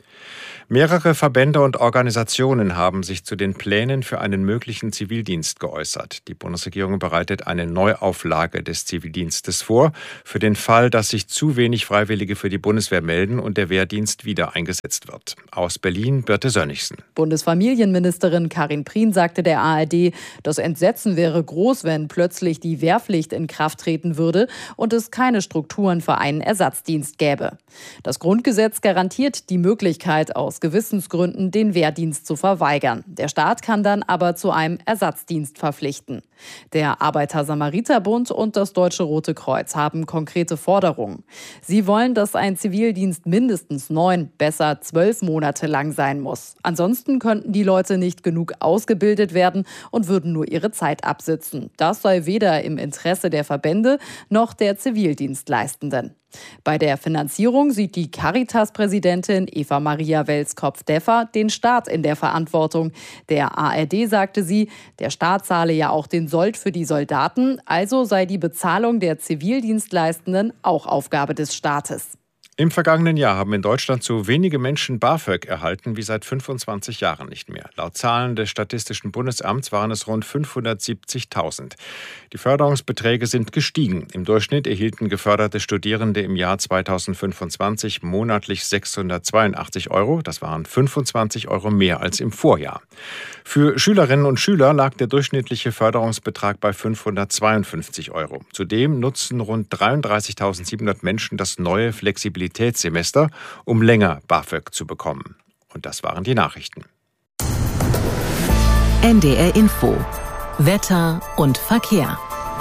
Mehrere Verbände und Organisationen haben sich zu den Plänen für einen möglichen Zivildienst geäußert. Die Bundesregierung bereitet eine Neuauflage des Zivildienstes vor, für den Fall, dass sich zu wenig Freiwillige für die Bundeswehr melden und der Wehrdienst wieder eingesetzt wird. Aus Berlin, Birte Sönnigsen. Bundesfamilienministerin Karin Prien sagte der ARD, das Entsetzen wäre groß, wenn plötzlich die Wehrpflicht in Kraft treten würde und es keine Strukturen für einen Ersatzdienst gäbe. Das Grundgesetz garantiert die Möglichkeit, aus Gewissensgründen den Wehrdienst zu verweigern. Der Staat kann dann aber zu einem Ersatzdienst verpflichten. Der Arbeiter-Samariter-Bund und das Deutsche Rote Kreuz haben konkrete Forderungen. Sie wollen, dass ein Zivildienst mindestens 9, besser 12 Monate lang sein muss. Ansonsten könnten die Leute nicht genug ausgebildet werden und würden nur ihre Zeit absitzen. Das sei weder im Interesse der Verbände noch der Zivildienstleistenden. Bei der Finanzierung sieht die Caritas-Präsidentin Eva-Maria Welskopf-Deffer den Staat in der Verantwortung. Der ARD sagte sie, der Staat zahle ja auch den Sold für die Soldaten, also sei die Bezahlung der Zivildienstleistenden auch Aufgabe des Staates. Im vergangenen Jahr haben in Deutschland so wenige Menschen BAföG erhalten wie seit 25 Jahren nicht mehr. Laut Zahlen des Statistischen Bundesamts waren es rund 570.000. Die Förderungsbeträge sind gestiegen. Im Durchschnitt erhielten geförderte Studierende im Jahr 2025 monatlich 682 €. Das waren 25 € mehr als im Vorjahr. Für Schülerinnen und Schüler lag der durchschnittliche Förderungsbetrag bei 552 €. Zudem nutzen rund 33.700 Menschen das neue Flexibilitätssemester, um länger BAföG zu bekommen. Und das waren die Nachrichten. NDR Info. Wetter und Verkehr.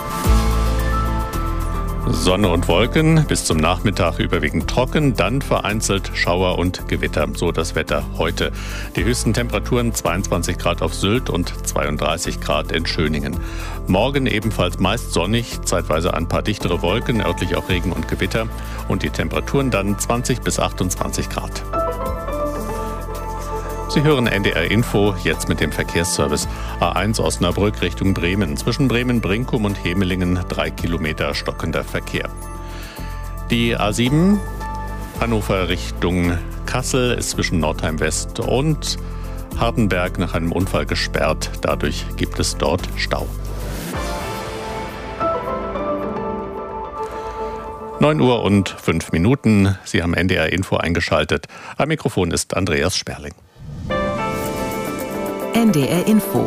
Sonne und Wolken, bis zum Nachmittag überwiegend trocken, dann vereinzelt Schauer und Gewitter. So das Wetter heute. Die höchsten Temperaturen 22 Grad auf Sylt und 32 Grad in Schöningen. Morgen ebenfalls meist sonnig, zeitweise ein paar dichtere Wolken, örtlich auch Regen und Gewitter. Und die Temperaturen dann 20 bis 28 Grad. Sie hören NDR Info, jetzt mit dem Verkehrsservice. A1 Osnabrück Richtung Bremen. Zwischen Bremen-Brinkum und Hemelingen 3 Kilometer stockender Verkehr. Die A7 Hannover Richtung Kassel ist zwischen Nordheim West und Hardenberg nach einem Unfall gesperrt. Dadurch gibt es dort Stau. 9:05. Sie haben NDR Info eingeschaltet. Am Mikrofon ist Andreas Sperling. NDR Info.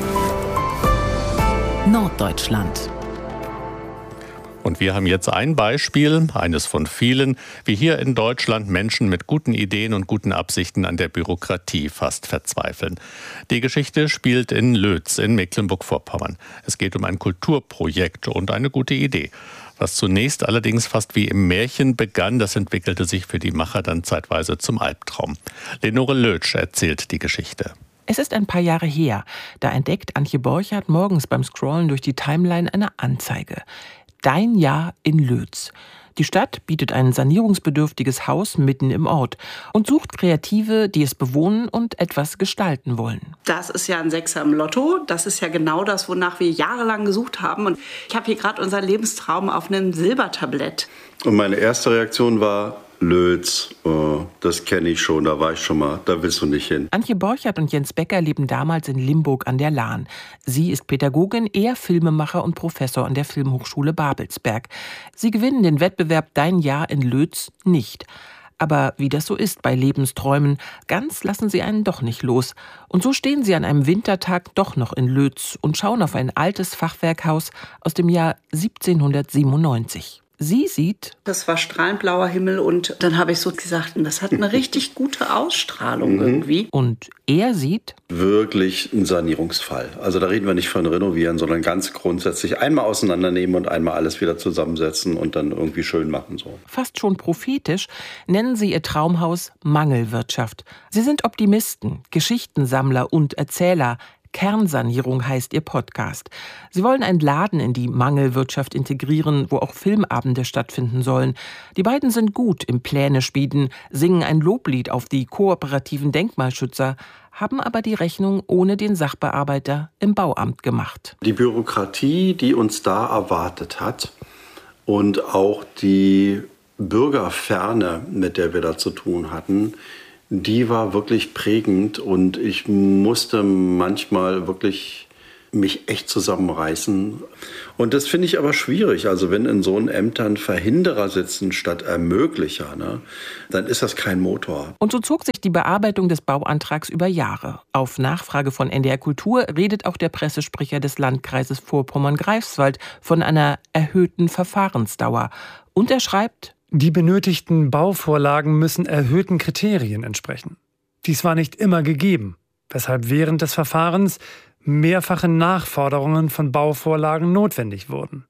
Norddeutschland. Und wir haben jetzt ein Beispiel, eines von vielen, wie hier in Deutschland Menschen mit guten Ideen und guten Absichten an der Bürokratie fast verzweifeln. Die Geschichte spielt in Lötz in Mecklenburg-Vorpommern. Es geht um ein Kulturprojekt und eine gute Idee. Was zunächst allerdings fast wie im Märchen begann, das entwickelte sich für die Macher dann zeitweise zum Albtraum. Lenore Lötsch erzählt die Geschichte. Es ist ein paar Jahre her. Da entdeckt Antje Borchardt morgens beim Scrollen durch die Timeline eine Anzeige. Dein Jahr in Lötz. Die Stadt bietet ein sanierungsbedürftiges Haus mitten im Ort und sucht Kreative, die es bewohnen und etwas gestalten wollen. Das ist ja ein Sechser im Lotto. Das ist ja genau das, wonach wir jahrelang gesucht haben. Und ich habe hier gerade unseren Lebenstraum auf einem Silbertablett. Und meine erste Reaktion war, Lötz, oh, das kenne ich schon, da war ich schon mal, da willst du nicht hin. Antje Borchardt und Jens Becker leben damals in Limburg an der Lahn. Sie ist Pädagogin, er Filmemacher und Professor an der Filmhochschule Babelsberg. Sie gewinnen den Wettbewerb Dein Jahr in Lötz nicht. Aber wie das so ist bei Lebensträumen, ganz lassen sie einen doch nicht los. Und so stehen sie an einem Wintertag doch noch in Lötz und schauen auf ein altes Fachwerkhaus aus dem Jahr 1797. Sie sieht, das war strahlend blauer Himmel und dann habe ich so gesagt, das hat eine richtig gute Ausstrahlung irgendwie. Und er sieht wirklich ein Sanierungsfall. Also da reden wir nicht von Renovieren, sondern ganz grundsätzlich einmal auseinandernehmen und einmal alles wieder zusammensetzen und dann irgendwie schön machen. So. Fast schon prophetisch nennen sie ihr Traumhaus Mangelwirtschaft. Sie sind Optimisten, Geschichtensammler und Erzähler. Kernsanierung heißt ihr Podcast. Sie wollen einen Laden in die Mangelwirtschaft integrieren, wo auch Filmabende stattfinden sollen. Die beiden sind gut im Pläne schmieden, singen ein Loblied auf die kooperativen Denkmalschützer, haben aber die Rechnung ohne den Sachbearbeiter im Bauamt gemacht. Die Bürokratie, die uns da erwartet hat und auch die Bürgerferne, mit der wir da zu tun hatten, die war wirklich prägend und ich musste manchmal wirklich mich echt zusammenreißen. Und das finde ich aber schwierig. Also wenn in so Ämtern Verhinderer sitzen statt Ermöglicher, ne, dann ist das kein Motor. Und so zog sich die Bearbeitung des Bauantrags über Jahre. Auf Nachfrage von NDR Kultur redet auch der Pressesprecher des Landkreises Vorpommern-Greifswald von einer erhöhten Verfahrensdauer. Und er schreibt: Die benötigten Bauvorlagen müssen erhöhten Kriterien entsprechen. Dies war nicht immer gegeben, weshalb während des Verfahrens mehrfache Nachforderungen von Bauvorlagen notwendig wurden.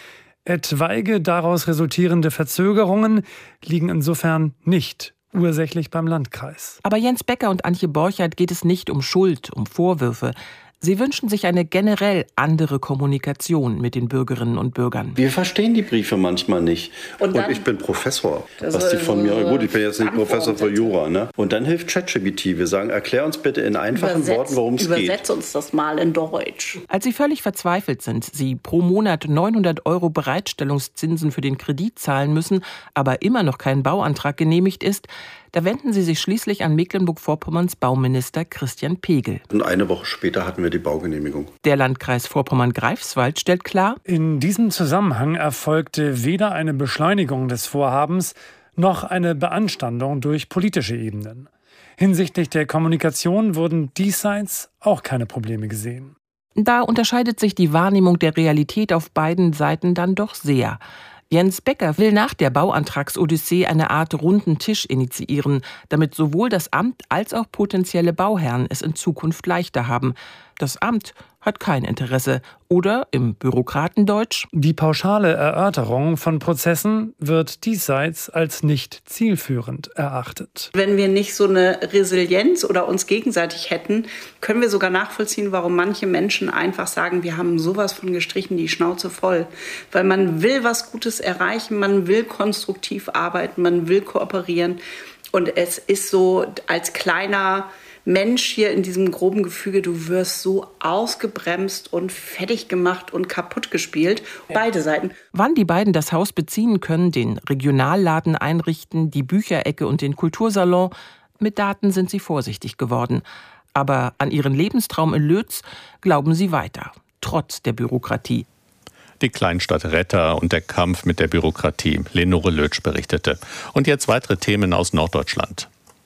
Etwaige daraus resultierende Verzögerungen liegen insofern nicht ursächlich beim Landkreis. Aber Jens Becker und Antje Borchert geht es nicht um Schuld, um Vorwürfe. Sie wünschen sich eine generell andere Kommunikation mit den Bürgerinnen und Bürgern. Wir verstehen die Briefe manchmal nicht. Und ich bin Professor. Was die von mir, gut, ich bin jetzt nicht Professor für Jura, ne? Und dann hilft ChatGPT. Wir sagen, erklär uns bitte in einfachen Worten, worum es geht. Übersetz uns das mal in Deutsch. Als sie völlig verzweifelt sind, sie pro Monat 900 € Bereitstellungszinsen für den Kredit zahlen müssen, aber immer noch kein Bauantrag genehmigt ist, da wenden sie sich schließlich an Mecklenburg-Vorpommerns Bauminister Christian Pegel. Und eine Woche später hatten wir die Baugenehmigung. Der Landkreis Vorpommern-Greifswald stellt klar: In diesem Zusammenhang erfolgte weder eine Beschleunigung des Vorhabens noch eine Beanstandung durch politische Ebenen. Hinsichtlich der Kommunikation wurden diesseits auch keine Probleme gesehen. Da unterscheidet sich die Wahrnehmung der Realität auf beiden Seiten dann doch sehr. Jens Becker will nach der Bauantragsodyssee eine Art runden Tisch initiieren, damit sowohl das Amt als auch potenzielle Bauherren es in Zukunft leichter haben. Das Amt hat kein Interesse. Oder im Bürokratendeutsch: Die pauschale Erörterung von Prozessen wird diesseits als nicht zielführend erachtet. Wenn wir nicht so eine Resilienz oder uns gegenseitig hätten, können wir sogar nachvollziehen, warum manche Menschen einfach sagen, wir haben sowas von gestrichen, die Schnauze voll. Weil man will was Gutes erreichen, man will konstruktiv arbeiten, man will kooperieren. Und es ist so, als kleiner Mensch hier in diesem groben Gefüge, du wirst so ausgebremst und fertig gemacht und kaputt gespielt. Beide Seiten. Wann die beiden das Haus beziehen können, den Regionalladen einrichten, die Bücherecke und den Kultursalon, mit Daten sind sie vorsichtig geworden. Aber an ihren Lebenstraum in Lötz glauben sie weiter, trotz der Bürokratie. Die Kleinstadt Retter und der Kampf mit der Bürokratie. Lenore Lötsch berichtete. Und jetzt weitere Themen aus Norddeutschland.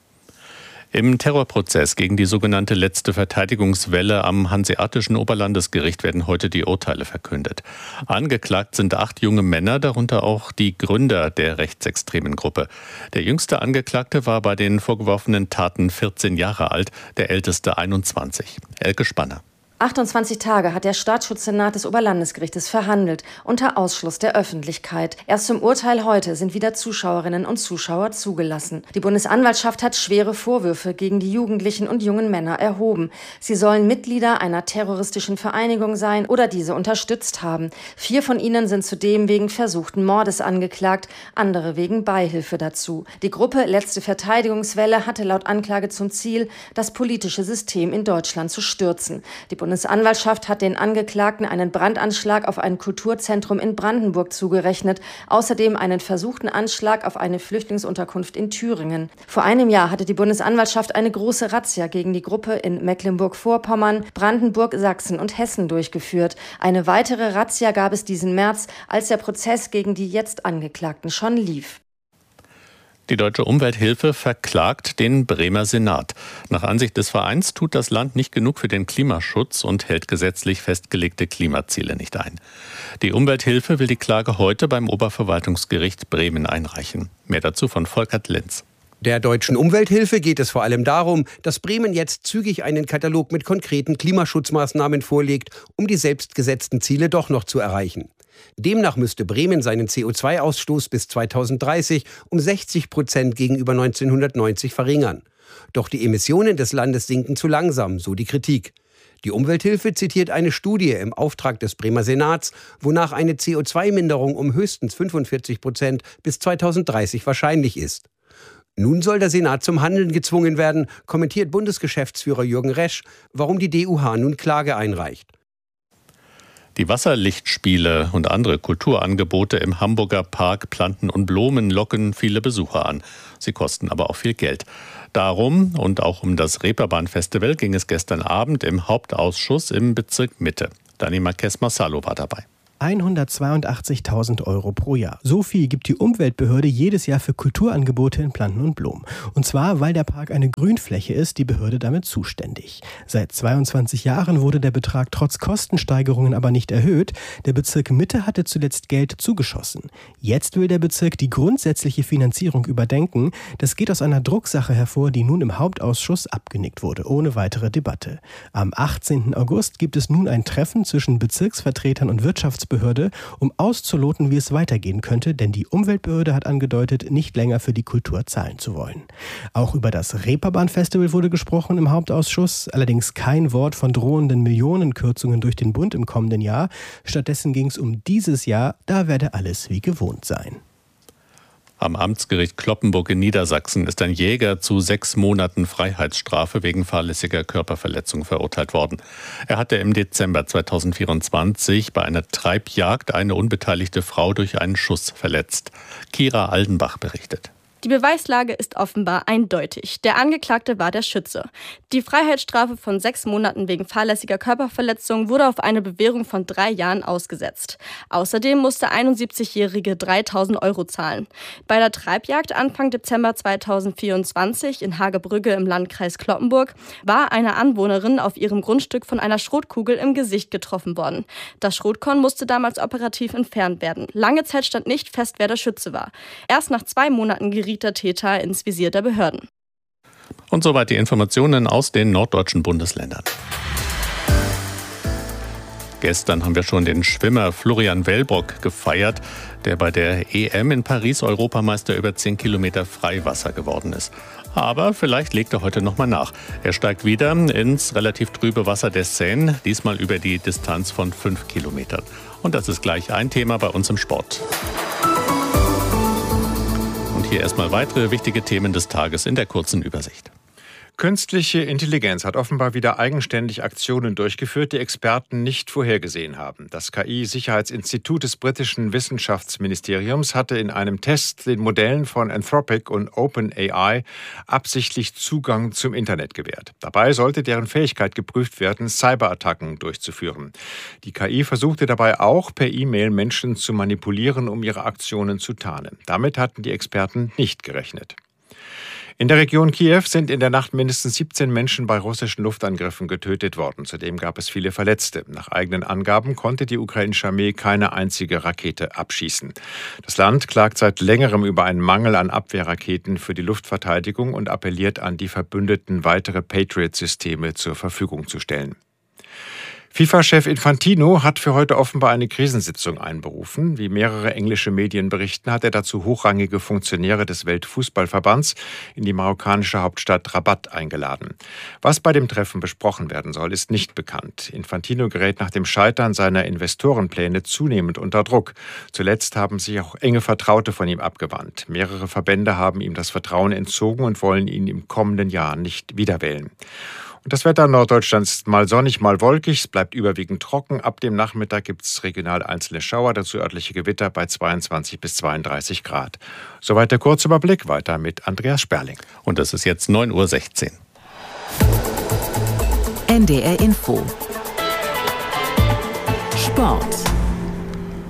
Im Terrorprozess gegen die sogenannte letzte Verteidigungswelle am Hanseatischen Oberlandesgericht werden heute die Urteile verkündet. Angeklagt sind 8 junge Männer, darunter auch die Gründer der rechtsextremen Gruppe. Der jüngste Angeklagte war bei den vorgeworfenen Taten 14 Jahre alt, der älteste 21. Elke Spanner. 28 Tage hat der Staatsschutzsenat des Oberlandesgerichtes verhandelt, unter Ausschluss der Öffentlichkeit. Erst zum Urteil heute sind wieder Zuschauerinnen und Zuschauer zugelassen. Die Bundesanwaltschaft hat schwere Vorwürfe gegen die Jugendlichen und jungen Männer erhoben. Sie sollen Mitglieder einer terroristischen Vereinigung sein oder diese unterstützt haben. 4 von ihnen sind zudem wegen versuchten Mordes angeklagt, andere wegen Beihilfe dazu. Die Gruppe Letzte Verteidigungswelle hatte laut Anklage zum Ziel, das politische System in Deutschland zu stürzen. Die Bundesanwaltschaft hat den Angeklagten einen Brandanschlag auf ein Kulturzentrum in Brandenburg zugerechnet, außerdem einen versuchten Anschlag auf eine Flüchtlingsunterkunft in Thüringen. Vor einem Jahr hatte die Bundesanwaltschaft eine große Razzia gegen die Gruppe in Mecklenburg-Vorpommern, Brandenburg, Sachsen und Hessen durchgeführt. Eine weitere Razzia gab es diesen März, als der Prozess gegen die jetzt Angeklagten schon lief. Die Deutsche Umwelthilfe verklagt den Bremer Senat. Nach Ansicht des Vereins tut das Land nicht genug für den Klimaschutz und hält gesetzlich festgelegte Klimaziele nicht ein. Die Umwelthilfe will die Klage heute beim Oberverwaltungsgericht Bremen einreichen. Mehr dazu von Volkert Lenz. Der Deutschen Umwelthilfe geht es vor allem darum, dass Bremen jetzt zügig einen Katalog mit konkreten Klimaschutzmaßnahmen vorlegt, um die selbstgesetzten Ziele doch noch zu erreichen. Demnach müsste Bremen seinen CO2-Ausstoß bis 2030 um 60% gegenüber 1990 verringern. Doch die Emissionen des Landes sinken zu langsam, so die Kritik. Die Umwelthilfe zitiert eine Studie im Auftrag des Bremer Senats, wonach eine CO2-Minderung um höchstens 45% bis 2030 wahrscheinlich ist. Nun soll der Senat zum Handeln gezwungen werden, kommentiert Bundesgeschäftsführer Jürgen Resch, warum die DUH nun Klage einreicht. Die Wasserlichtspiele und andere Kulturangebote im Hamburger Park Planten und Blumen locken viele Besucher an. Sie kosten aber auch viel Geld. Darum und auch um das Reeperbahn-Festival ging es gestern Abend im Hauptausschuss im Bezirk Mitte. Dani Marquez-Marsalo war dabei. 182.000 € pro Jahr. So viel gibt die Umweltbehörde jedes Jahr für Kulturangebote in Planten und Blumen. Und zwar, weil der Park eine Grünfläche ist, die Behörde damit zuständig. Seit 22 Jahren wurde der Betrag trotz Kostensteigerungen aber nicht erhöht. Der Bezirk Mitte hatte zuletzt Geld zugeschossen. Jetzt will der Bezirk die grundsätzliche Finanzierung überdenken. Das geht aus einer Drucksache hervor, die nun im Hauptausschuss abgenickt wurde, ohne weitere Debatte. Am 18. August gibt es nun ein Treffen zwischen Bezirksvertretern und Wirtschaftsbehörde, um auszuloten, wie es weitergehen könnte, denn die Umweltbehörde hat angedeutet, nicht länger für die Kultur zahlen zu wollen. Auch über das Reeperbahn-Festival wurde gesprochen im Hauptausschuss, allerdings kein Wort von drohenden Millionenkürzungen durch den Bund im kommenden Jahr. Stattdessen ging es um dieses Jahr, da werde alles wie gewohnt sein. Am Amtsgericht Cloppenburg in Niedersachsen ist ein Jäger zu 6 Monaten Freiheitsstrafe wegen fahrlässiger Körperverletzung verurteilt worden. Er hatte im Dezember 2024 bei einer Treibjagd eine unbeteiligte Frau durch einen Schuss verletzt. Kira Aldenbach berichtet. Die Beweislage ist offenbar eindeutig. Der Angeklagte war der Schütze. Die Freiheitsstrafe von 6 Monaten wegen fahrlässiger Körperverletzung wurde auf eine Bewährung von 3 Jahren ausgesetzt. Außerdem musste der 71-Jährige 3.000 € zahlen. Bei der Treibjagd Anfang Dezember 2024 in Hagebrügge im Landkreis Cloppenburg war eine Anwohnerin auf ihrem Grundstück von einer Schrotkugel im Gesicht getroffen worden. Das Schrotkorn musste damals operativ entfernt werden. Lange Zeit stand nicht fest, wer der Schütze war. Erst nach 2 Monaten geriet der Täter ins Visier der Behörden. Und soweit die Informationen aus den norddeutschen Bundesländern. Gestern haben wir schon den Schwimmer Florian Wellbrock gefeiert, der bei der EM in Paris Europameister über 10 Kilometer Freiwasser geworden ist. Aber vielleicht legt er heute nochmal nach. Er steigt wieder ins relativ trübe Wasser der Seine, diesmal über die Distanz von 5 Kilometern. Und das ist gleich ein Thema bei uns im Sport. Hier erstmal weitere wichtige Themen des Tages in der kurzen Übersicht. Künstliche Intelligenz hat offenbar wieder eigenständig Aktionen durchgeführt, die Experten nicht vorhergesehen haben. Das KI-Sicherheitsinstitut des britischen Wissenschaftsministeriums hatte in einem Test den Modellen von Anthropic und OpenAI absichtlich Zugang zum Internet gewährt. Dabei sollte deren Fähigkeit geprüft werden, Cyberattacken durchzuführen. Die KI versuchte dabei auch per E-Mail Menschen zu manipulieren, um ihre Aktionen zu tarnen. Damit hatten die Experten nicht gerechnet. In der Region Kiew sind in der Nacht mindestens 17 Menschen bei russischen Luftangriffen getötet worden. Zudem gab es viele Verletzte. Nach eigenen Angaben konnte die ukrainische Armee keine einzige Rakete abschießen. Das Land klagt seit längerem über einen Mangel an Abwehrraketen für die Luftverteidigung und appelliert an die Verbündeten, weitere Patriot-Systeme zur Verfügung zu stellen. FIFA-Chef Infantino hat für heute offenbar eine Krisensitzung einberufen. Wie mehrere englische Medien berichten, hat er dazu hochrangige Funktionäre des Weltfußballverbands in die marokkanische Hauptstadt Rabat eingeladen. Was bei dem Treffen besprochen werden soll, ist nicht bekannt. Infantino gerät nach dem Scheitern seiner Investorenpläne zunehmend unter Druck. Zuletzt haben sich auch enge Vertraute von ihm abgewandt. Mehrere Verbände haben ihm das Vertrauen entzogen und wollen ihn im kommenden Jahr nicht wiederwählen. Und das Wetter in Norddeutschland ist mal sonnig, mal wolkig. Es bleibt überwiegend trocken. Ab dem Nachmittag gibt es regional einzelne Schauer, dazu örtliche Gewitter bei 22 bis 32 Grad. Soweit der Kurzüberblick. Weiter mit Andreas Sperling. Und es ist jetzt 9:16 Uhr. NDR Info. Sport.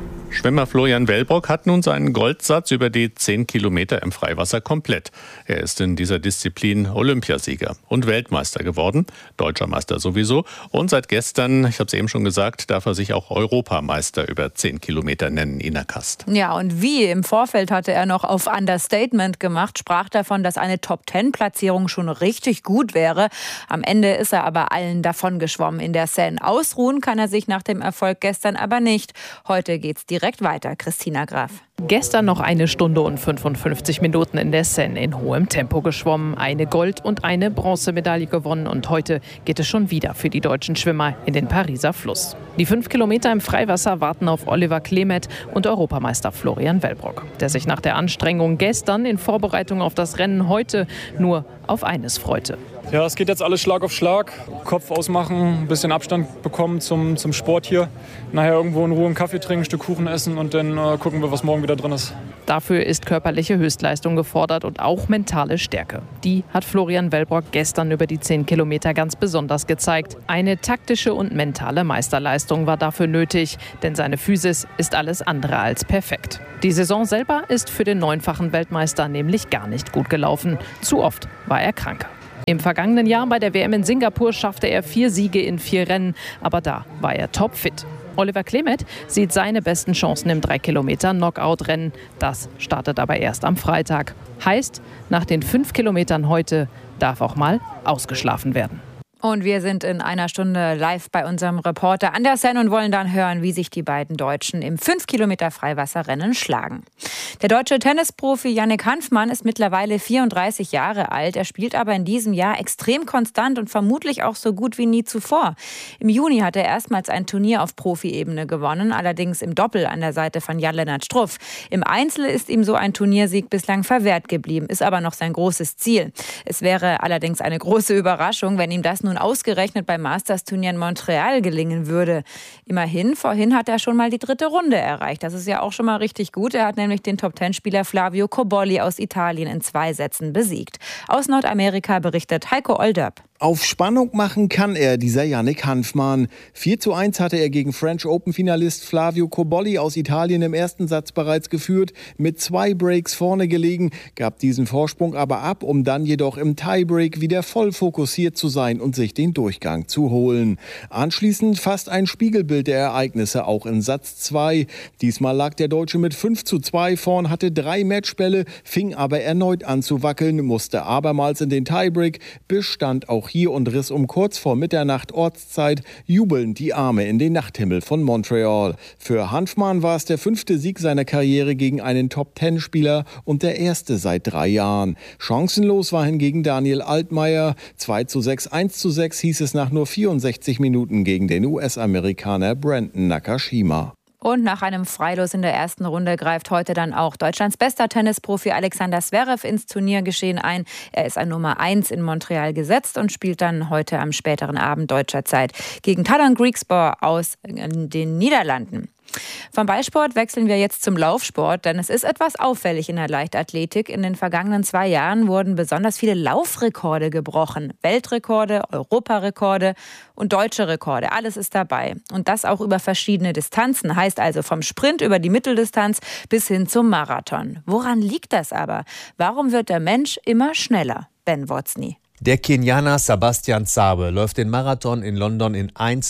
Schwimmer Florian Wellbrock hat nun seinen Goldsatz über die 10 Kilometer im Freiwasser komplett. Er ist in dieser Disziplin Olympiasieger und Weltmeister geworden, Deutscher Meister sowieso. Und seit gestern, ich habe es eben schon gesagt, darf er sich auch Europameister über 10 Kilometer nennen, Ina Kast. Ja, und wie? Im Vorfeld hatte er noch auf Understatement gemacht, sprach davon, dass eine Top-10-Platzierung schon richtig gut wäre. Am Ende ist er aber allen davon geschwommen in der Seine. Ausruhen kann er sich nach dem Erfolg gestern aber nicht. Heute geht's direkt weiter. Christina Graf. Gestern noch 1 Stunde und 55 Minuten in der Seine in hohem Tempo geschwommen, eine Gold- und eine Bronzemedaille gewonnen und heute geht es schon wieder für die deutschen Schwimmer in den Pariser Fluss. Die 5 Kilometer im Freiwasser warten auf Oliver Klemet und Europameister Florian Wellbrock, der sich nach der Anstrengung gestern in Vorbereitung auf das Rennen heute nur auf eines freute. Ja, es geht jetzt alles Schlag auf Schlag. Kopf ausmachen, ein bisschen Abstand bekommen zum Sport hier. Nachher irgendwo in Ruhe einen Kaffee trinken, ein Stück Kuchen essen und dann gucken wir, was morgen wieder drin ist. Dafür ist körperliche Höchstleistung gefordert und auch mentale Stärke. Die hat Florian Wellbrock gestern über die 10 Kilometer ganz besonders gezeigt. Eine taktische und mentale Meisterleistung war dafür nötig, denn seine Physis ist alles andere als perfekt. Die Saison selber ist für den 9-fachen Weltmeister nämlich gar nicht gut gelaufen. Zu oft war er krank. Im vergangenen Jahr bei der WM in Singapur schaffte er 4 Siege in 4 Rennen, aber da war er topfit. Oliver Klemet sieht seine besten Chancen im 3-Kilometer-Knockout-Rennen. Das startet aber erst am Freitag. Heißt, nach den 5 Kilometern heute darf auch mal ausgeschlafen werden. Und wir sind in einer Stunde live bei unserem Reporter an der Seine und wollen dann hören, wie sich die beiden Deutschen im 5-Kilometer-Freiwasserrennen schlagen. Der deutsche Tennisprofi Yannick Hanfmann ist mittlerweile 34 Jahre alt. Er spielt aber in diesem Jahr extrem konstant und vermutlich auch so gut wie nie zuvor. Im Juni hat er erstmals ein Turnier auf Profi-Ebene gewonnen, allerdings im Doppel an der Seite von Jan-Lennart Struff. Im Einzel ist ihm so ein Turniersieg bislang verwehrt geblieben, ist aber noch sein großes Ziel. Es wäre allerdings eine große Überraschung, wenn ihm das nun ausgerechnet beim Masters-Turnier in Montreal gelingen würde. Immerhin, vorhin hat er schon mal die 3. Runde erreicht. Das ist ja auch schon mal richtig gut. Er hat nämlich den Top-10-Spieler Flavio Cobolli aus Italien in 2 Sätzen besiegt. Aus Nordamerika berichtet Heiko Olderb. Auf Spannung machen kann er, dieser Yannick Hanfmann. 4:1 hatte er gegen French Open-Finalist Flavio Cobolli aus Italien im ersten Satz bereits geführt, mit 2 Breaks vorne gelegen, gab diesen Vorsprung aber ab, um dann jedoch im Tiebreak wieder voll fokussiert zu sein und sich den Durchgang zu holen. Anschließend fast ein Spiegelbild der Ereignisse auch in Satz 2. Diesmal lag der Deutsche mit 5:2 vorn, hatte 3 Matchbälle, fing aber erneut an zu wackeln, musste abermals in den Tiebreak, bestand auch hier und riss um kurz vor Mitternacht Ortszeit jubelnd die Arme in den Nachthimmel von Montreal. Für Hanfmann war es der 5. Sieg seiner Karriere gegen einen Top-10-Spieler und der erste seit 3 Jahren. Chancenlos war hingegen Daniel Altmaier. 2:6, 1:6 hieß es nach nur 64 Minuten gegen den US-Amerikaner Brandon Nakashima. Und nach einem Freilos in der ersten Runde greift heute dann auch Deutschlands bester Tennisprofi Alexander Zverev ins Turniergeschehen ein. Er ist an Nummer 1 in Montreal gesetzt und spielt dann heute am späteren Abend deutscher Zeit gegen Tadon Griekspoor aus den Niederlanden. Vom Ballsport wechseln wir jetzt zum Laufsport, denn es ist etwas auffällig in der Leichtathletik. In den vergangenen 2 Jahren wurden besonders viele Laufrekorde gebrochen. Weltrekorde, Europarekorde und deutsche Rekorde. Alles ist dabei. Und das auch über verschiedene Distanzen. Heißt also vom Sprint über die Mitteldistanz bis hin zum Marathon. Woran liegt das aber? Warum wird der Mensch immer schneller? Ben Wozni. Der Kenianer Sebastian Sabe läuft den Marathon in London in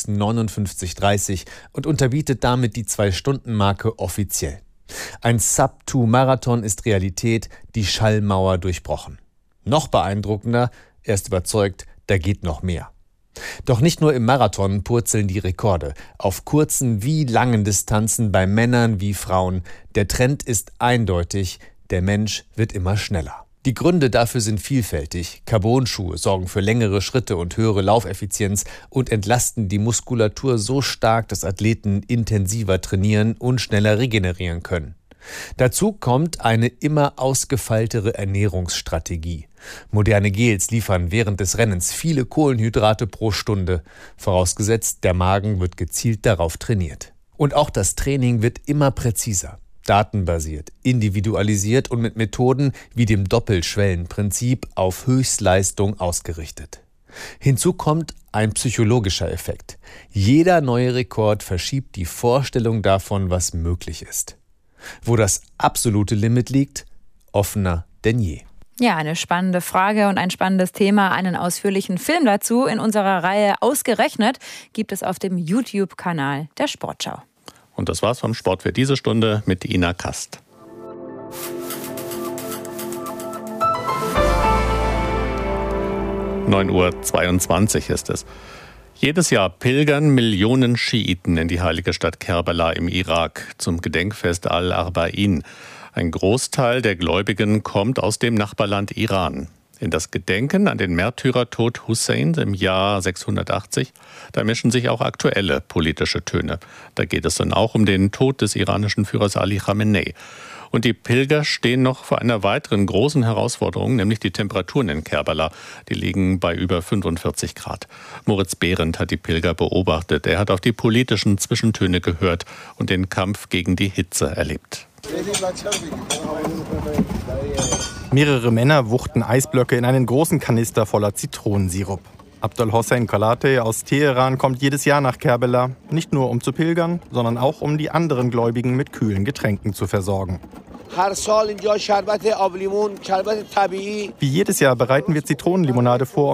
1:59:30 und unterbietet damit die 2-Stunden-Marke offiziell. Ein Sub-2-Marathon ist Realität, die Schallmauer durchbrochen. Noch beeindruckender, er ist überzeugt, da geht noch mehr. Doch nicht nur im Marathon purzeln die Rekorde. Auf kurzen wie langen Distanzen bei Männern wie Frauen. Der Trend ist eindeutig, der Mensch wird immer schneller. Die Gründe dafür sind vielfältig. Carbon-Schuhe sorgen für längere Schritte und höhere Laufeffizienz und entlasten die Muskulatur so stark, dass Athleten intensiver trainieren und schneller regenerieren können. Dazu kommt eine immer ausgefeiltere Ernährungsstrategie. Moderne Gels liefern während des Rennens viele Kohlenhydrate pro Stunde, vorausgesetzt, der Magen wird gezielt darauf trainiert. Und auch das Training wird immer präziser. Datenbasiert, individualisiert und mit Methoden wie dem Doppelschwellenprinzip auf Höchstleistung ausgerichtet. Hinzu kommt ein psychologischer Effekt. Jeder neue Rekord verschiebt die Vorstellung davon, was möglich ist. Wo das absolute Limit liegt, offener denn je. Ja, eine spannende Frage und ein spannendes Thema. Einen ausführlichen Film dazu in unserer Reihe Ausgerechnet gibt es auf dem YouTube-Kanal der Sportschau. Und das war's vom Sport für diese Stunde mit Ina Kast. (9:22 Uhr ist es. Jedes Jahr pilgern Millionen Schiiten in die heilige Stadt Kerbala im Irak zum Gedenkfest Al-Arba'in. Ein Großteil der Gläubigen kommt aus dem Nachbarland Iran. In das Gedenken an den Märtyrertod Husseins im Jahr 680, da mischen sich auch aktuelle politische Töne. Da geht es dann auch um den Tod des iranischen Führers Ali Khamenei. Und die Pilger stehen noch vor einer weiteren großen Herausforderung, nämlich die Temperaturen in Kerbala. Die liegen bei über 45 Grad. Moritz Behrendt hat die Pilger beobachtet. Er hat auf die politischen Zwischentöne gehört und den Kampf gegen die Hitze erlebt. Mehrere Männer wuchten Eisblöcke in einen großen Kanister voller Zitronensirup. Abdul Hossein Kalatay aus Teheran kommt jedes Jahr nach Kerbala, nicht nur um zu pilgern, sondern auch um die anderen Gläubigen mit kühlen Getränken zu versorgen. Wie jedes Jahr bereiten wir Zitronenlimonade vor